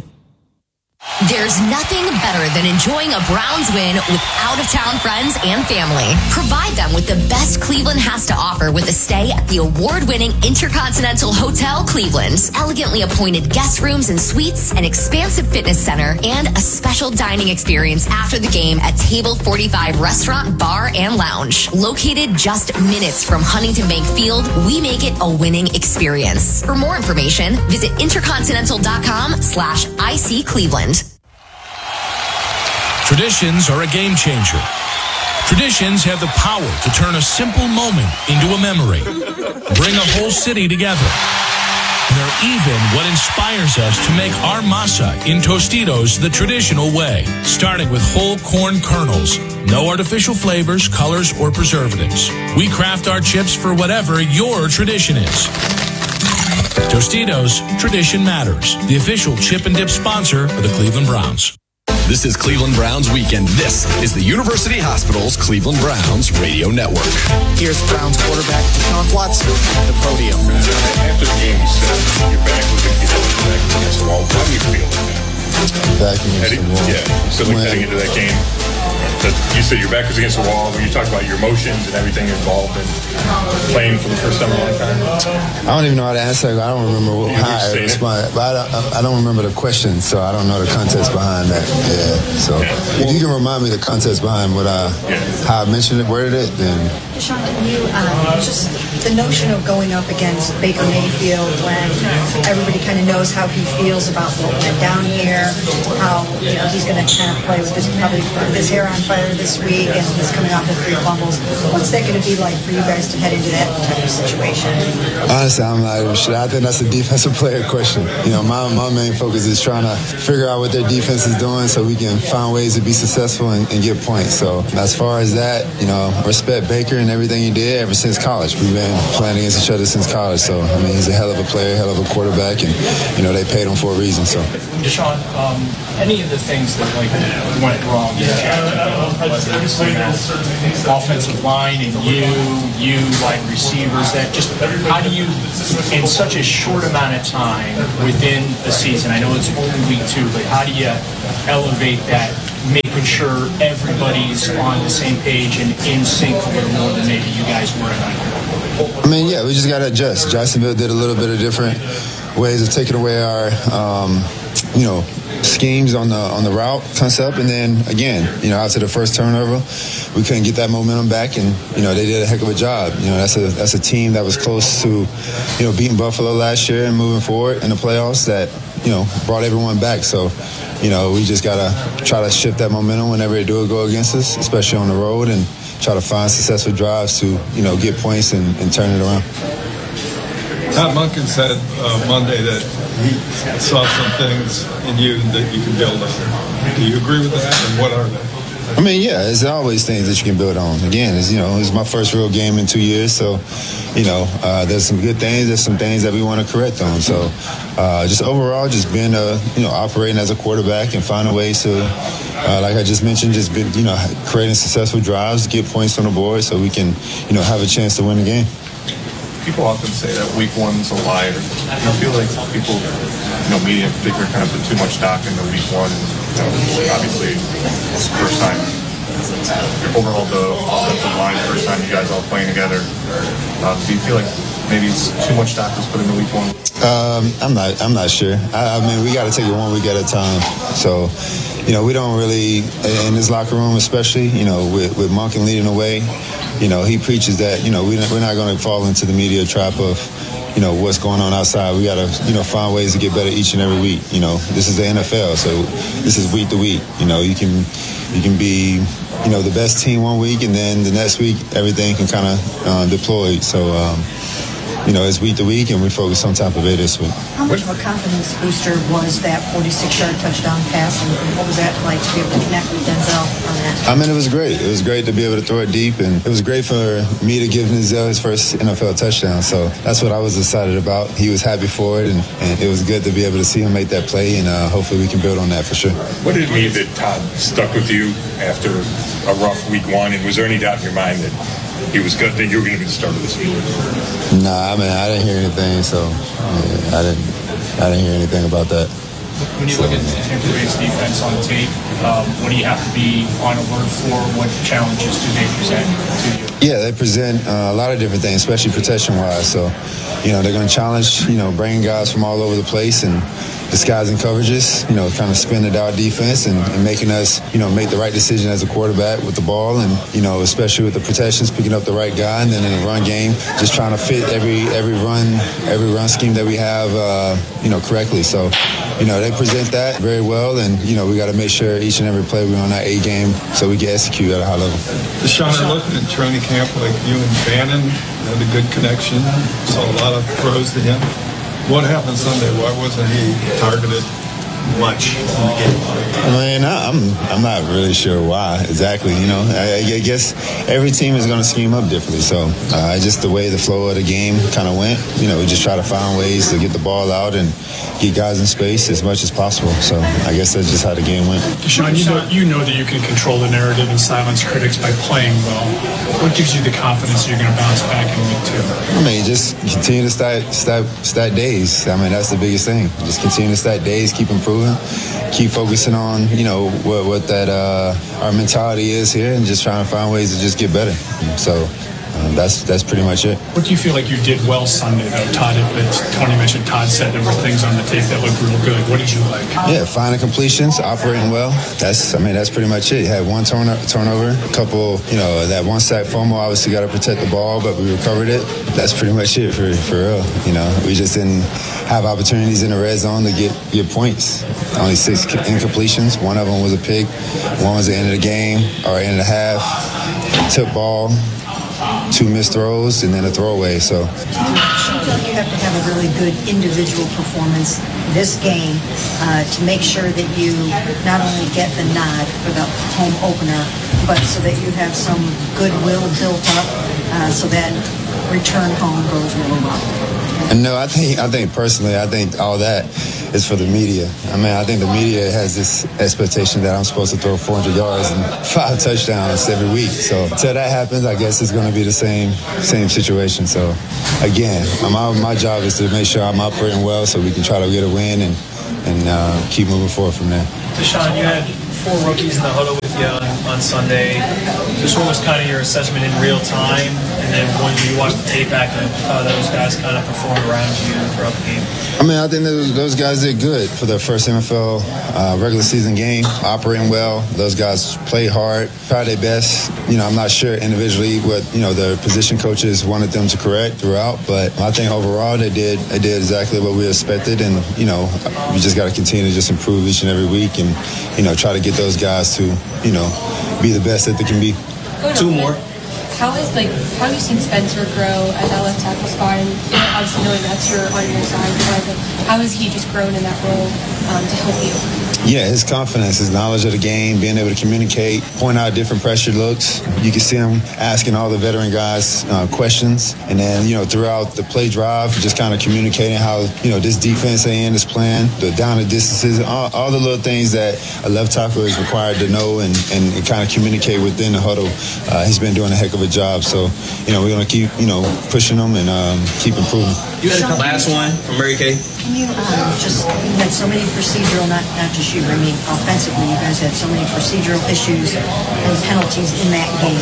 There's nothing better than enjoying a Browns win with out-of-town friends and family. Provide them with the best Cleveland has to offer with a stay at the award-winning Intercontinental Hotel Cleveland. Elegantly appointed guest rooms and suites, an expansive fitness center, and a special dining experience after the game at Table forty-five Restaurant, Bar, and Lounge. Located just minutes from Huntington Bank Field, we make it a winning experience. For more information, visit intercontinental.com slash IC Cleveland. Traditions are a game changer. Traditions have the power to turn a simple moment into a memory, bring a whole city together. And they're even what inspires us to make our masa in Tostitos the traditional way, starting with whole corn kernels, no artificial flavors, colors, or preservatives. We craft our chips for whatever your tradition is. Tostitos, tradition matters. The official chip and dip sponsor of the Cleveland Browns. This is Cleveland Browns Weekend. This is the University Hospital's Cleveland Browns Radio Network. Here's Browns quarterback Deshaun Watson at the podium. After the game, you said your back was against the wall. How do you feel like that? Back against the wall. Yeah, so like heading into that game. You said your back was against the wall. You talked about your emotions and everything involved in playing for the first time in a long time. I don't even know how to answer. I don't remember what, how I responded. But I don't, I don't remember the question, so I don't know the context behind that. Yeah. So yeah. If you can remind me the context behind what I, yeah. how I mentioned it, worded it, then. Deshaun, can you um, just the notion of going up against Baker Mayfield when everybody kind of knows how he feels about what went down here, how you know he's going to kind of play with his probably his hair on fire this week, and he's coming off of three fumbles. What's that going to be like for you guys to head into that type of situation? Honestly, I'm not even sure. I think that's a defensive player question. You know, my, my main focus is trying to figure out what their defense is doing so we can find ways to be successful and, and get points. So as far as that, you know, respect Baker and everything he did ever since college. We've been playing against each other since college. So, I mean, he's a hell of a player, hell of a quarterback, and, you know, they paid him for a reason. So. Deshaun, um, any of the things that like went wrong in the whether it's you know, offensive line and you, you wide receivers, that just how do you, in such a short amount of time within the season, I know it's week two, but how do you elevate that, making sure everybody's on the same page and in sync a little more than maybe you guys were in? I mean, yeah, we just got to adjust. Jacksonville did a little bit of different ways of taking away our, um, you know, schemes on the on the route concept, and then again, you know, after the first turnover, we couldn't get that momentum back, and you know, they did a heck of a job. You know, that's a that's a team that was close to, you know, beating Buffalo last year and moving forward in the playoffs. That you know brought everyone back. So, you know, we just gotta try to shift that momentum whenever they do go against us, especially on the road, and try to find successful drives to you know get points and, and turn it around. Todd Monken said uh, Monday that he saw some things in you that you can build on. Do you agree with that, and what are they? I mean, yeah, there's always things that you can build on. Again, it's, you know, it's my first real game in two years, so, you know, uh, there's some good things, there's some things that we want to correct on. So, uh, just overall, just being, a, you know, operating as a quarterback and finding ways to, uh, like I just mentioned, just, been, you know, creating successful drives to get points on the board so we can, you know, have a chance to win the game. People often say that week one's a liar. Do you feel like people, you know, media in particular, kind of put too much stock into week one? You know, obviously, it's the first time. Overall, the offensive line, first time you guys all playing together. Uh, do you feel like maybe it's too much stock was put into week one? Um, I'm not. I'm not sure. I, I mean, we got to take it one week at a time. So, you know, we don't really in this locker room, especially, you know, with with Monken leading the way. You know, he preaches that, you know, we, we're not going to fall into the media trap of, you know, what's going on outside. We got to, you know, find ways to get better each and every week. You know, this is the N F L, so this is week to week. You know, you can you can be, you know, the best team one week, and then the next week everything can kind of uh, deploy. So, um, you know, it's week to week, and we focus on Tampa Bay this week. How much of a confidence booster was that forty-six-yard touchdown pass, and what was that like to be able to connect with Denzel on that? I mean, it was great. It was great to be able to throw it deep, and it was great for me to give Denzel his first N F L touchdown. So that's what I was excited about. He was happy for it, and, and it was good to be able to see him make that play, and uh, hopefully we can build on that for sure. What did it mean that Todd stuck with you after a rough week one, and was there any doubt in your mind that he was good, that you were going to be the starter this week? Nah, I mean, I didn't hear anything, so yeah, I didn't. I didn't hear anything about that. When you look at Tampa Bay's defense on tape, um, what do you have to be on alert for? What challenges do they present to you? Yeah, they present uh, a lot of different things, especially protection-wise. So, you know, they're going to challenge, you know, bringing guys from all over the place and disguising coverages, you know, kind of spinning our defense and, and making us, you know, make the right decision as a quarterback with the ball, and, you know, especially with the protections, picking up the right guy, and then in the run game, just trying to fit every every run, every run scheme that we have, uh, you know, correctly. So, you know, they present that very well, and, you know, we got to make sure each and every play we're on that A game so we can execute at a high level. Deshaun, looking at training camp, like you and Bannon had a good connection, saw a lot of throws to him. What happened Sunday? Why wasn't he targeted much in the game? I mean, I'm I'm not really sure why exactly. You know, I, I guess every team is going to scheme up differently. So uh, just the way the flow of the game kind of went, you know, we just try to find ways to get the ball out and get guys in space as much as possible. So I guess that's just how the game went. Deshaun, you know, you know that you can control the narrative and silence critics by playing well. What gives you the confidence that you're going to bounce back in week two? I mean, just continue to stat, stat, stat days. I mean, that's the biggest thing. Just continue to stat days, keep improving, keep focusing on, you know, what, what that uh, our mentality is here, and just trying to find ways to just get better. So um, that's that's pretty much it. What do you feel like you did well Sunday, though? Todd, Tony mentioned Todd said there were things on the tape that looked real good. What did you like? Yeah, finding completions, operating well. That's, I mean, that's pretty much it. You had one turn turnover, a couple, you know, that one sack fumble. Obviously, got to protect the ball, but we recovered it. That's pretty much it for for real. You know, we just didn't have opportunities in the red zone to get get points. Only six incompletions. One of them was a pick. One was the end of the game or end of the half. Tip ball. Two missed throws, and then a throwaway. So you have to have a really good individual performance this game uh, to make sure that you not only get the nod for the home opener, but so that you have some goodwill built up uh, so that return home goes really well. And no, I think I think personally, I think all that is for the media. I mean, I think the media has this expectation that I'm supposed to throw four hundred yards and five touchdowns every week. So until that happens, I guess it's going to be the same same situation. So again, my my job is to make sure I'm operating well so we can try to get a win and and uh, keep moving forward from there. Deshaun, you had four rookies in the huddle with you on, on Sunday. Just what was kind of your assessment in real time? And then when you watched the tape back of how those guys kind of performed around you throughout the game? I mean, I think those, those guys did good for their first N F L uh, regular season game, operating well. Those guys played hard, tried their best. You know, I'm not sure individually what, you know, the position coaches wanted them to correct throughout, but I think overall they did they did exactly what we expected, and, you know, we just got to continue to just improve each and every week and, you know, try to get those guys to, you know, be the best that they can be. Two more. How is like how have you seen Spencer grow at that left tackle spot? And you know, obviously knowing that's your on your side, but how has he just grown in that role um, to help you? Yeah, his confidence, his knowledge of the game, being able to communicate, point out different pressure looks. You can see him asking all the veteran guys uh, questions, and then, you know, throughout the play drive, just kind of communicating how, you know, this defense end is playing, the down and distances, all, all the little things that a left tackle is required to know and, and, and kind of communicate within the huddle. Uh, he's been doing a heck of a job, so, you know, we're going to keep, you know, pushing him and um, keep improving. You had a last one from Mary Kay. Can you um, just, you had so many procedural, not not just you, I mean, offensively, you guys had so many procedural issues and penalties in that game.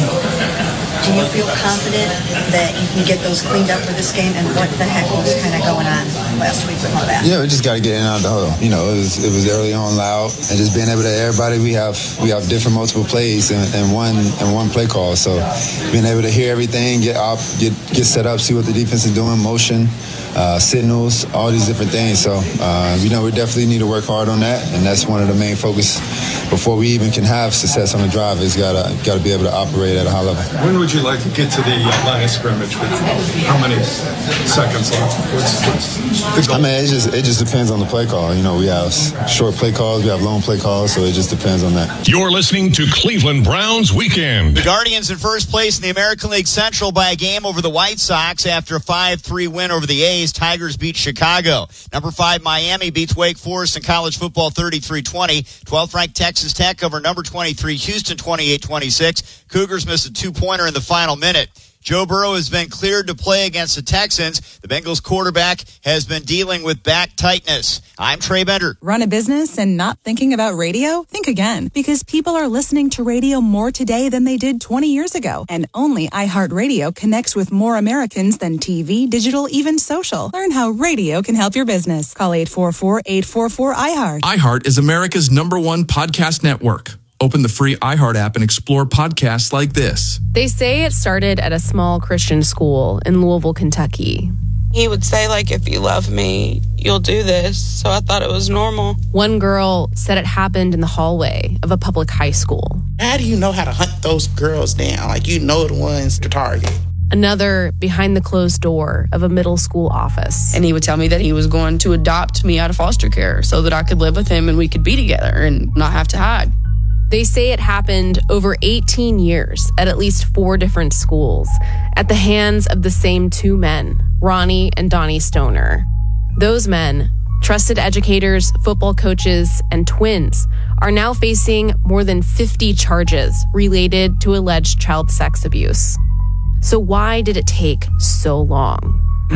Do you feel confident that you can get those cleaned up for this game? And what the heck was kind of going on last week with all that? Yeah, we just got to get in and out of the huddle. You know, it was it was early on loud, and just being able to everybody. We have we have different multiple plays and, and one and one play call. So being able to hear everything, get up, get get set up, see what the defense is doing, motion. Uh, signals, all these different things. So, uh, you know, we definitely need to work hard on that, and that's one of the main focus before we even can have success on the drive. Is gotta gotta be able to operate at a high level. When would you like to get to the uh, line of scrimmage? With how many seconds left? What's, what's I mean, it just it just depends on the play call. You know, we have short play calls, we have long play calls, so it just depends on that. You're listening to Cleveland Browns Weekend. The Guardians in first place in the American League Central by a game over the White Sox after a five three win over the A's. Tigers beat Chicago. Number five, Miami beats Wake Forest in college football thirty-three twenty. twelfth ranked Texas Tech over number twenty-three, Houston twenty-eight twenty-six. Cougars missed a two-pointer in the final minute. Joe Burrow has been cleared to play against the Texans. The Bengals quarterback has been dealing with back tightness. I'm Trey Bender. Run a business and not thinking about radio? Think again, because people are listening to radio more today than they did twenty years ago. And only iHeartRadio connects with more Americans than T V, digital, even social. Learn how radio can help your business. Call eight four four, eight four four, iHeart. iHeart is America's number one podcast network. Open the free iHeart app and explore podcasts like this. They say it started at a small Christian school in Louisville, Kentucky. He would say, like, if you love me, you'll do this. So I thought it was normal. One girl said it happened in the hallway of a public high school. How do you know how to hunt those girls down? Like, you know the ones to target. Another behind the closed door of a middle school office. And he would tell me that he was going to adopt me out of foster care so that I could live with him and we could be together and not have to hide. They say it happened over eighteen years at at least four different schools at the hands of the same two men, Ronnie and Donnie Stoner. Those men, trusted educators, football coaches, and twins, are now facing more than fifty charges related to alleged child sex abuse. So why did it take so long?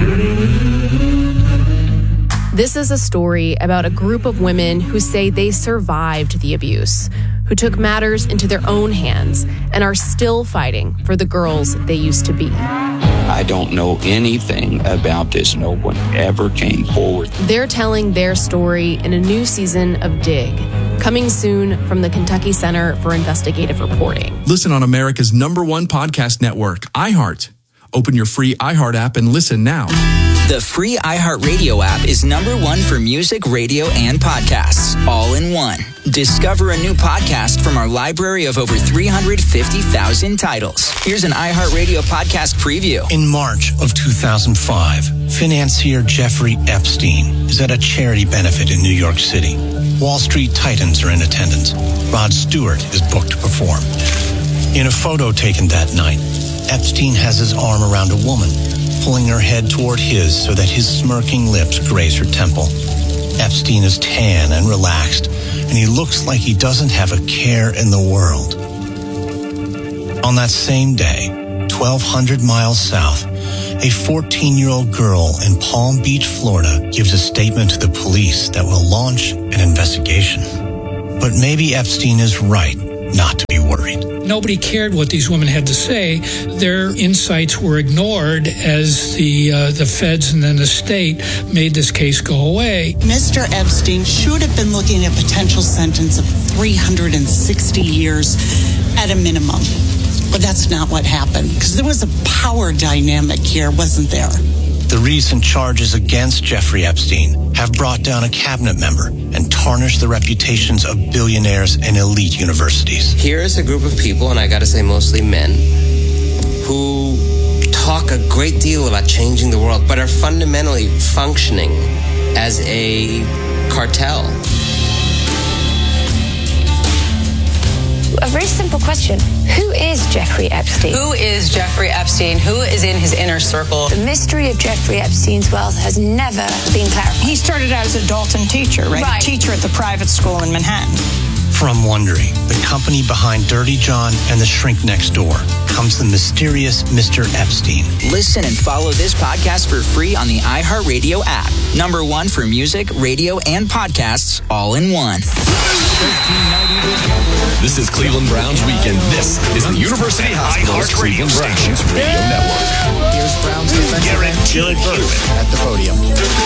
This is a story about a group of women who say they survived the abuse, who took matters into their own hands and are still fighting for the girls they used to be. I don't know anything about this. No one ever came forward. They're telling their story in a new season of Dig, coming soon from the Kentucky Center for Investigative Reporting. Listen on America's number one podcast network, iHeart. Open your free iHeart app and listen now. The free iHeartRadio app is number one for music, radio, and podcasts, all in one. Discover a new podcast from our library of over three hundred fifty thousand titles. Here's an iHeartRadio podcast preview. In March of two thousand five, financier Jeffrey Epstein is at a charity benefit in New York City. Wall Street titans are in attendance. Rod Stewart is booked to perform. In a photo taken that night, Epstein has his arm around a woman, pulling her head toward his so that his smirking lips graze her temple. Epstein is tan and relaxed, and he looks like he doesn't have a care in the world. On that same day, twelve hundred miles south, a fourteen-year-old girl in Palm Beach, Florida, gives a statement to the police that will launch an investigation. But maybe Epstein is right not to be worried. Nobody cared what these women had to say. Their insights were ignored as the uh, the feds and then the state made this case go away. Mister Epstein should have been looking at a potential sentence of three hundred sixty years at a minimum. But that's not what happened, because there was a power dynamic here, wasn't there? The recent charges against Jeffrey Epstein have brought down a cabinet member and tarnished the reputations of billionaires and elite universities. Here is a group of people, and I gotta say mostly men, who talk a great deal about changing the world, but are fundamentally functioning as a cartel. A very simple question. Who is Jeffrey Epstein? Who is Jeffrey Epstein? Who is in his inner circle? The mystery of Jeffrey Epstein's wealth has never been clarified. He started out as a Dalton teacher, right? Right. A teacher at the private school in Manhattan. From Wondery, the company behind Dirty John and The Shrink Next Door, comes the mysterious Mister Epstein. Listen and follow this podcast for free on the iHeartRadio app. Number one for music, radio, and podcasts all in one. This is Cleveland Browns Weekend. This is the University Hospital's Cleveland Browns Radio Network. Here's Browns defensive end Jilly Bergman at the podium.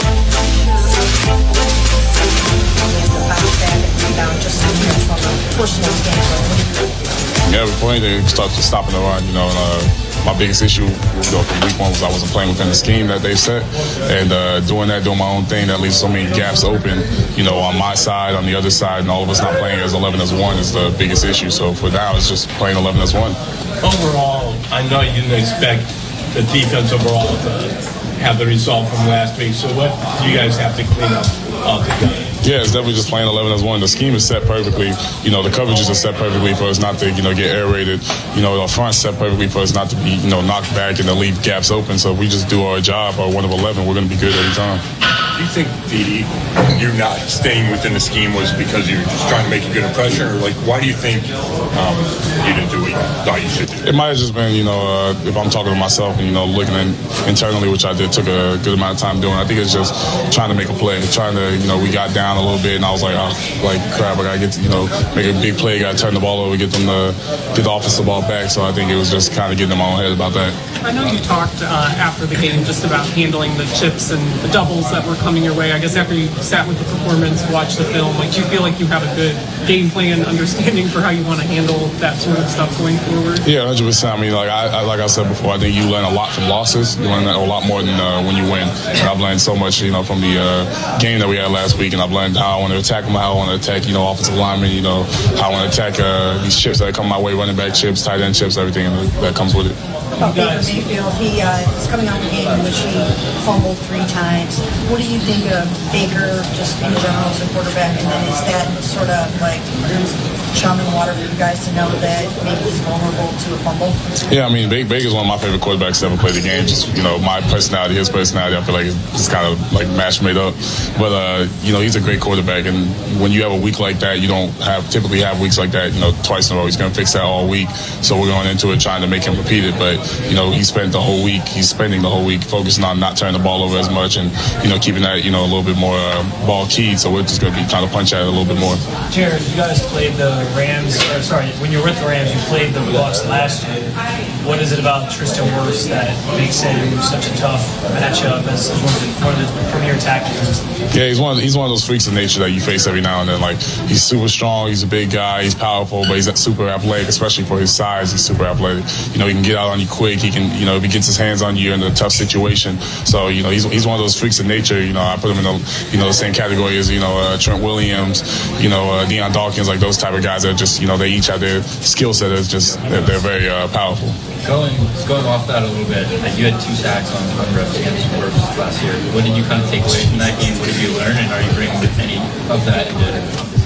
Yeah, before anything, start stopping the run. You know, uh, my biggest issue, you know, from week one was I wasn't playing within the scheme that they set, and uh, doing that, doing my own thing, that leaves so many gaps open. You know, on my side, on the other side, and all of us not playing as eleven as one is the biggest issue. So for now, it's just playing eleven as one. Overall, I know you didn't expect the defense overall to have the result from last week. So what do you guys have to clean up altogether? Yeah, it's definitely just playing eleven as one. The scheme is set perfectly. You know, the coverages are set perfectly for us not to, you know, get air raided. You know, the front's set perfectly for us not to be, you know, knocked back and to leave gaps open. So if we just do our job, our one of eleven, we're going to be good every time. Do you think the you're not staying within the scheme was because you're just trying to make a good impression, or like why do you think um, you didn't do what you thought you should do? It might have just been, you know, uh, if I'm talking to myself and, you know, looking in, internally, which I did, took a good amount of time doing. I think it's just trying to make a play, trying to, you know, we got down a little bit and I was like, oh, like crap, I gotta get to, you know, make a big play, gotta turn the ball over, get them to get the offensive ball back. So I think it was just kind of getting in my own head about that. I know you talked uh, after the game just about handling the chips and the doubles that were coming your way. I guess after you sat with the performance, watched the film, like, do you feel like you have a good game plan, understanding for how you want to handle that sort of stuff going forward? Yeah, one hundred percent. I mean, like I, I like I said before, I think you learn a lot from losses. You learn a lot more than uh, when you win. And I've learned so much, you know, from the uh, game that we had last week, and I've learned how I want to attack them, how I want to attack, you know, offensive linemen, you know, how I want to attack uh, these chips that come my way, running back chips, tight end chips, everything that comes with it. About Baker Mayfield, he uh, is coming off a game in which he fumbled three times. What do you think of Baker just in general as a quarterback? And then is that sort of like chum in the water for you guys to know that maybe he's vulnerable to a fumble? Yeah, I mean, Baker's one of my favorite quarterbacks to ever play the game. Just, you know, my personality, his personality, I feel like it's just kind of like match made up. But, uh, you know, he's a great quarterback. And when you have a week like that, you don't have typically have weeks like that, you know, twice in a row. He's going to fix that all week. So we're going into it trying to make him repeat it. But, you know, he spent the whole week, he's spending the whole week focusing on not turning the ball over as much and, you know, keeping that, you know, a little bit more uh, ball keyed. So we're just going to be trying to punch at it a little bit more. Jared, you guys played the Rams, or sorry, when you were with the Rams, you played the Bucs last year. What is it about Tristan Wirfs that makes him such a tough matchup as one of the, one of the premier tactics? Yeah, he's one, of, he's one of those freaks of nature that you face every now and then. Like, he's super strong, he's a big guy, he's powerful, but he's super athletic, especially for his size. He's super athletic. You know, he can get out on you quick. He can, you know, if he gets his hands on you, you're in a tough situation. So, you know, he's he's one of those freaks of nature. You know, I put him in the, you know, the same category as, you know, uh, Trent Williams, you know, uh, Deion Dawkins, like those type of guys that just, you know, they each have their skill set. Is just, they're, they're very uh, powerful. Going going off that a little bit, you had two sacks on on reps against Wirfs last year. What did you kind of take away from that game? What did you learn, and are you bringing any of that into Sunday?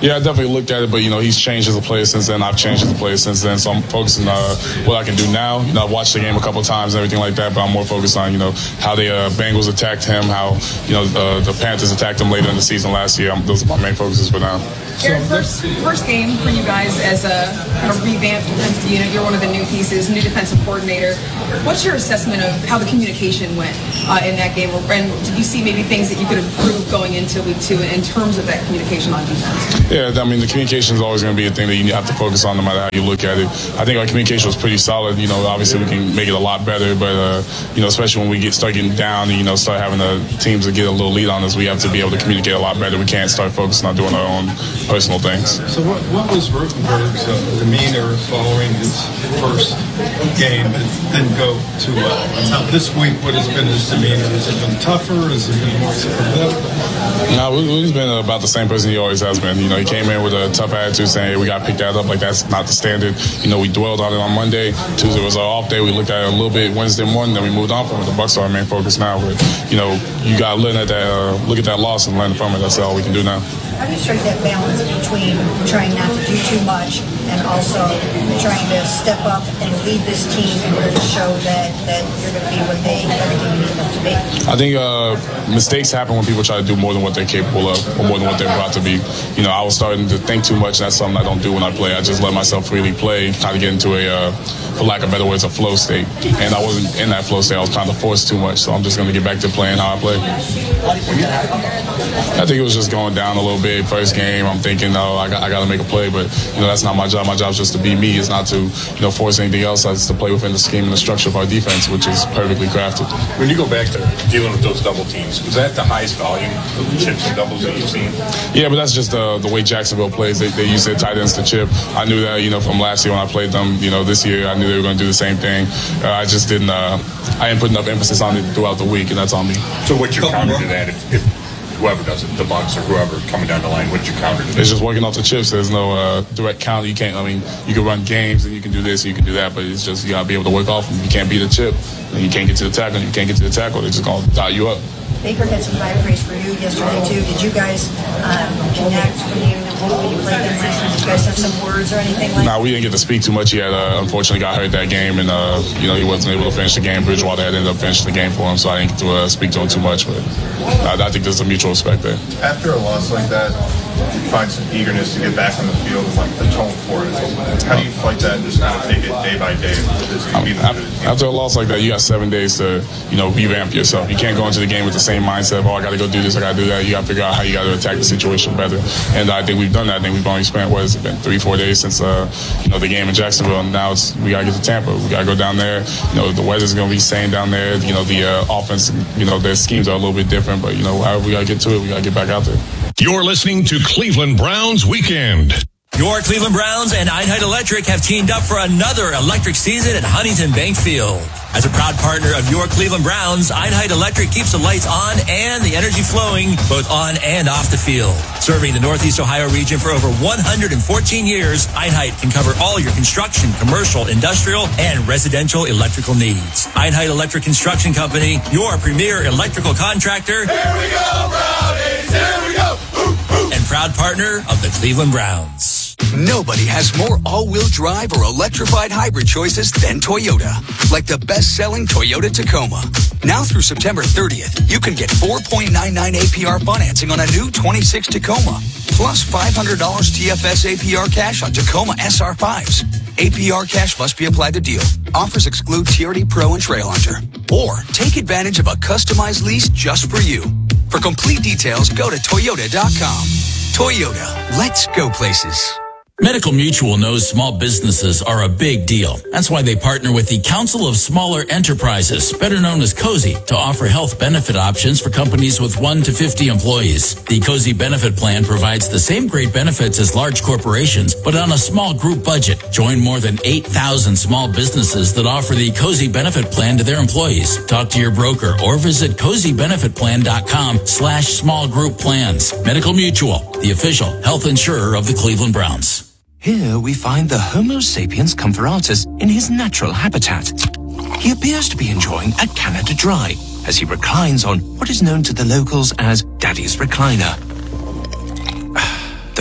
Yeah, I definitely looked at it, but, you know, he's changed as a player since then. I've changed as a player since then. So I'm focusing on uh, what I can do now. You know, I've watched the game a couple of times and everything like that, but I'm more focused on, you know, how the uh, Bengals attacked him, how, you know, uh, the Panthers attacked him later in the season last year. I'm, those are my main focuses for now. Jared, first, first game for you guys as a, a revamped defensive unit. You're one of the new pieces, new defensive coordinator. What's your assessment of how the communication went uh, in that game? And did you see maybe things that you could improve going into week two in terms of that communication on defense? Yeah, I mean, the communication is always going to be a thing that you have to focus on no matter how you look at it. I think our communication was pretty solid. You know, obviously we can make it a lot better, but, uh, you know, especially when we get start getting down and, you know, start having the teams that get a little lead on us, we have to be able to communicate a lot better. We can't start focusing on doing our own personal things. So what, what was Rotenberg's uh, demeanor following his first game that didn't go too well? And this week, what has been his demeanor? Has it been tougher? Has it been more sympathetic? No, he's been about the same person he always has been. You know, he came in with a tough attitude saying, hey, we got to pick that up. Like, that's not the standard. You know, we dwelled on it on Monday. Tuesday was our off day. We looked at it a little bit Wednesday morning, then we moved on from it. The Bucs are our main focus now. But, you know, you got to learn at that, uh, look at that loss and learn from it. That's all we can do now. How do you strike that balance between trying not to do too much and also trying to step up and lead this team in order to show that, that you're going to be what they, everything you need them to be? I think uh, mistakes happen when people try to do more than what they're capable of or more than what they're brought to be. You know, I was starting to think too much, and that's something I don't do when I play. I just let myself freely play, try to get into a, uh, for lack of better words, a flow state. And I wasn't in that flow state. I was trying to force too much, so I'm just going to get back to playing how I play. I think it was just going down a little bit. First game, I'm thinking, no, I got, I got to make a play, but you know that's not my job. My job is just to be me. It's not to you know force anything else. It's to play within the scheme and the structure of our defense, which is perfectly crafted. When you go back to dealing with those double teams, was that the highest volume of chips and doubles that you've seen? Yeah, but that's just uh, the way Jacksonville plays. They, they use their tight ends to chip. I knew that you know from last year when I played them. You know this year I knew they were going to do the same thing. Uh, I just didn't. Uh, I didn't put enough emphasis on it throughout the week, and that's on me. So what's your counter to that? If, if whoever does it, the Bucs or whoever coming down the line, what's your counter to that? It's just working off the chips. There's no uh, direct counter. You can't. I mean, you can run games and you can do this and you can do that, but it's just you gotta be able to work off them. You can't beat a chip, and you can't get to the tackle. And you can't get to the tackle. They're just gonna tie you up. Baker had some high praise for you yesterday too. Did you guys um, connect when you when you played them last night? Did you guys have some words or anything like? No, nah, we didn't get to speak too much. He had uh, unfortunately got hurt that game, and uh, you know he wasn't able to finish the game. Bridgewater had ended up finishing the game for him, so I didn't get to uh, speak to him too much. But uh, I think there's a mutual respect there. After a loss like that, you find some eagerness to get back on the field and like the tone for it. How do you fight that and just kind of take it day by day? I mean, after a loss like that, you got seven days to you know revamp yourself. You can't go into the game with the same mindset of, oh, I got to go do this, I got to do that. You got to figure out how you got to attack the situation better. And I think we've done that. I think we've only spent, what has it been, three, four days since uh, you know the game in Jacksonville, and now it's we got to get to Tampa. We got to go down there. You know, the weather's going to be same down there. You know, the uh, offense, you know, their schemes are a little bit different, but, you know, however we got to get to it, we got to get back out there. You're listening to Cleveland Browns Weekend. Your Cleveland Browns and Einheit Electric have teamed up for another electric season at Huntington Bank Field. As a proud partner of your Cleveland Browns, Einheit Electric keeps the lights on and the energy flowing both on and off the field. Serving the Northeast Ohio region for over one hundred fourteen years, Einheit can cover all your construction, commercial, industrial, and residential electrical needs. Einheit Electric Construction Company, your premier electrical contractor. Here we go, Brownies! Here we go! And proud partner of the Cleveland Browns. Nobody has more all-wheel drive or electrified hybrid choices than Toyota. Like the best-selling Toyota Tacoma. Now through September thirtieth, you can get four point nine nine A P R financing on a new twenty-six Tacoma. Plus five hundred dollars T F S A P R cash on Tacoma S R fives. A P R cash must be applied to deal. Offers exclude T R D Pro and Trail Hunter. Or take advantage of a customized lease just for you. For complete details, go to Toyota dot com. Toyota, let's go places. Medical Mutual knows small businesses are a big deal. That's why they partner with the Council of Smaller Enterprises, better known as COSI, to offer health benefit options for companies with one to fifty employees. The COSI benefit plan provides the same great benefits as large corporations, but on a small group budget. Join more than eight thousand small businesses that offer the COSI benefit plan to their employees. Talk to your broker or visit cozy benefit plan dot com slash small group plans. Medical Mutual, the official health insurer of the Cleveland Browns. Here we find the Homo sapiens comfort in his natural habitat. He appears to be enjoying a Canada Dry as he reclines on what is known to the locals as Daddy's Recliner. The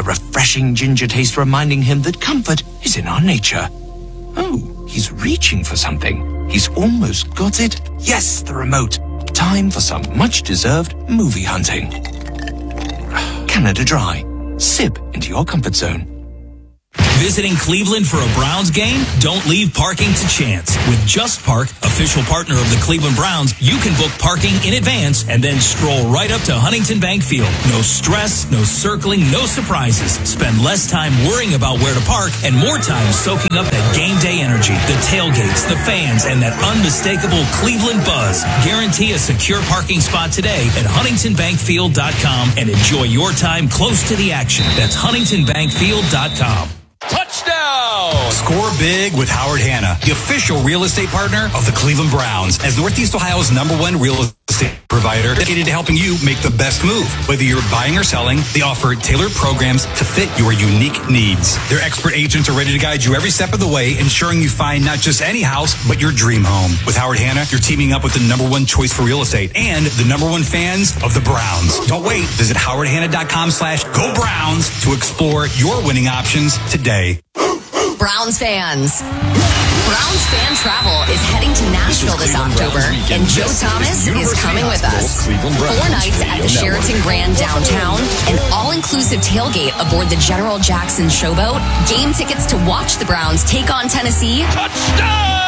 the refreshing ginger taste reminding him that comfort is in our nature. Oh, he's reaching for something. He's almost got it. Yes, the remote. Time for some much-deserved movie hunting. Canada Dry. Sip into your comfort zone. Visiting Cleveland for a Browns game? Don't leave parking to chance. With Just Park, official partner of the Cleveland Browns, you can book parking in advance and then stroll right up to Huntington Bank Field. No stress, no circling, no surprises. Spend less time worrying about where to park and more time soaking up that game day energy, the tailgates, the fans, and that unmistakable Cleveland buzz. Guarantee a secure parking spot today at huntington bank field dot com and enjoy your time close to the action. That's huntington bank field dot com. Touchdown! Score big with Howard Hanna, the official real estate partner of the Cleveland Browns. As Northeast Ohio's number one real estate provider dedicated to helping you make the best move. Whether you're buying or selling, they offer tailored programs to fit your unique needs. Their expert agents are ready to guide you every step of the way, ensuring you find not just any house, but your dream home. With Howard Hanna, you're teaming up with the number one choice for real estate and the number one fans of the Browns. Don't wait. Visit howard hanna dot com slash go Browns to explore your winning options today. Browns fans. Browns Fan Travel is heading to Nashville this October, and Joe Thomas is coming with us. Four nights at the Sheraton Grand downtown, an all-inclusive tailgate aboard the General Jackson Showboat, game tickets to watch the Browns take on Tennessee. Touchdown!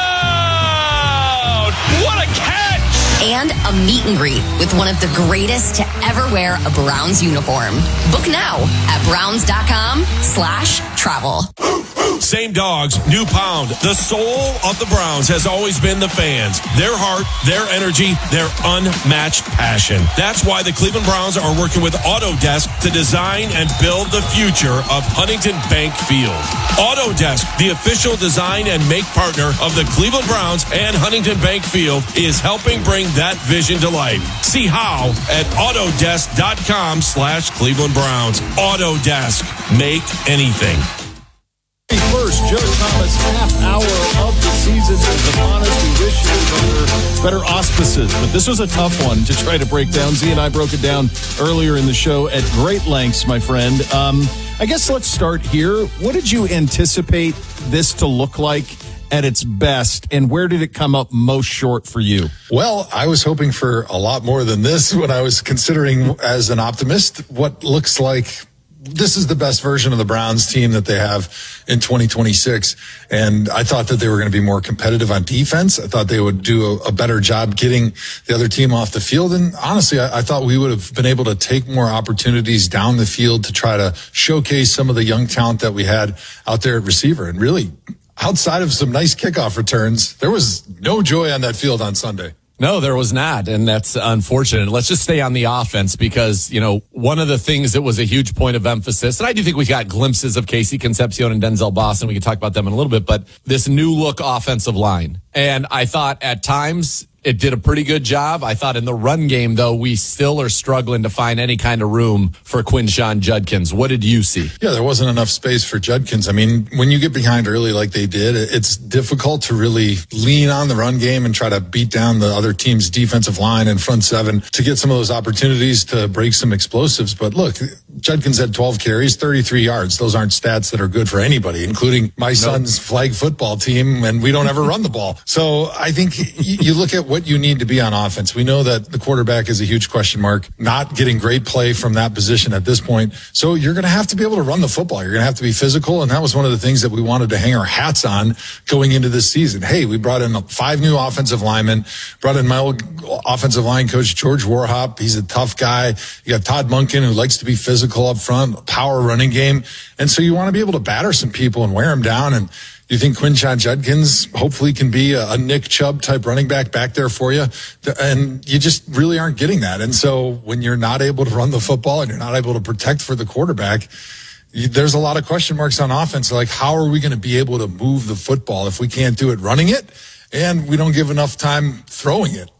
What a catch! And a meet and greet with one of the greatest to ever wear a Browns uniform. Book now at browns.com slash travel. Same dogs, new pound. The soul of the Browns has always been the fans. Their heart, their energy, their unmatched passion. That's why the Cleveland Browns are working with Autodesk to design and build the future of Huntington Bank Field. Autodesk, the official design and make partner of the Cleveland Browns and Huntington Bank Field, is helping bring that vision to life. See how at autodesk.com slash Cleveland Browns. Autodesk. Make anything. First, Joe Thomas, half hour of the season is upon us. We wish it was under better auspices, but this was a tough one to try to break down. Z and I broke it down earlier in the show at great lengths, my friend. Um, I guess let's start here. What did you anticipate this to look like at its best, and where did it come up most short for you? Well, I was hoping for a lot more than this when I was considering, as an optimist, what looks like this is the best version of the Browns team that they have in twenty twenty-six. And I thought that they were going to be more competitive on defense. I thought they would do a, a better job getting the other team off the field. And honestly, I, I thought we would have been able to take more opportunities down the field to try to showcase some of the young talent that we had out there at receiver. And really, outside of some nice kickoff returns, there was no joy on that field on Sunday. No, there was not, and that's unfortunate. Let's just stay on the offense because, you know, one of the things that was a huge point of emphasis, and I do think we got glimpses of Casey Concepcion and Denzel Boston. We can talk about them in a little bit, but this new look offensive line. And I thought at times it did a pretty good job. I thought in the run game, though, we still are struggling to find any kind of room for Quinshon Judkins. What did you see? Yeah, there wasn't enough space for Judkins. I mean, when you get behind early like they did, it's difficult to really lean on the run game and try to beat down the other team's defensive line and front seven to get some of those opportunities to break some explosives. But look, Judkins had twelve carries, thirty-three yards. Those aren't stats that are good for anybody, including my nope. son's flag football team, and we don't ever run the ball. So I think you look at what you need to be on offense. We know that the quarterback is a huge question mark, not getting great play from that position at this point. So you're going to have to be able to run the football. You're going to have to be physical. And that was one of the things that we wanted to hang our hats on going into this season. Hey, we brought in five new offensive linemen, brought in my old offensive line coach, George Warhop. He's a tough guy. You got Todd Monken, who likes to be physical up front, power running game. And so you want to be able to batter some people and wear them down. And you think Quinshon Judkins hopefully can be a, a Nick Chubb type running back back there for you? And you just really aren't getting that. And so when you're not able to run the football and you're not able to protect for the quarterback, you, there's a lot of question marks on offense. Like, how are we going to be able to move the football if we can't do it running it and we don't give enough time throwing it?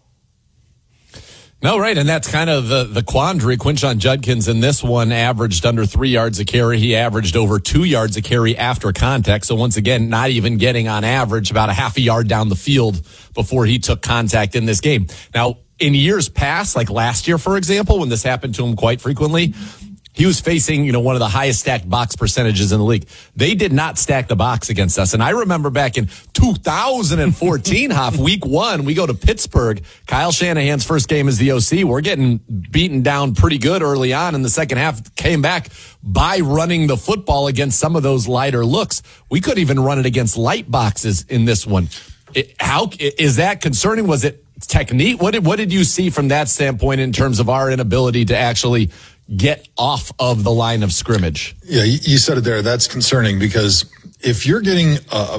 No, right, and that's kind of the, the quandary. Quinshon Judkins in this one averaged under three yards a carry. He averaged over two yards a carry after contact. So once again, not even getting on average about a half a yard down the field before he took contact in this game. Now, in years past, like last year, for example, when this happened to him quite frequently, he was facing, you know, one of the highest stacked box percentages in the league. They did not stack the box against us. And I remember back in two thousand fourteen, Hoff, week one, we go to Pittsburgh. Kyle Shanahan's first game as the O C. We're getting beaten down pretty good early on in the second half. Came back by running the football against some of those lighter looks. We couldn't even run it against light boxes in this one. It, how is that concerning? Was it technique? What did, what did you see from that standpoint in terms of our inability to actually get off of the line of scrimmage? Yeah, you said it there. That's concerning because if you're getting a,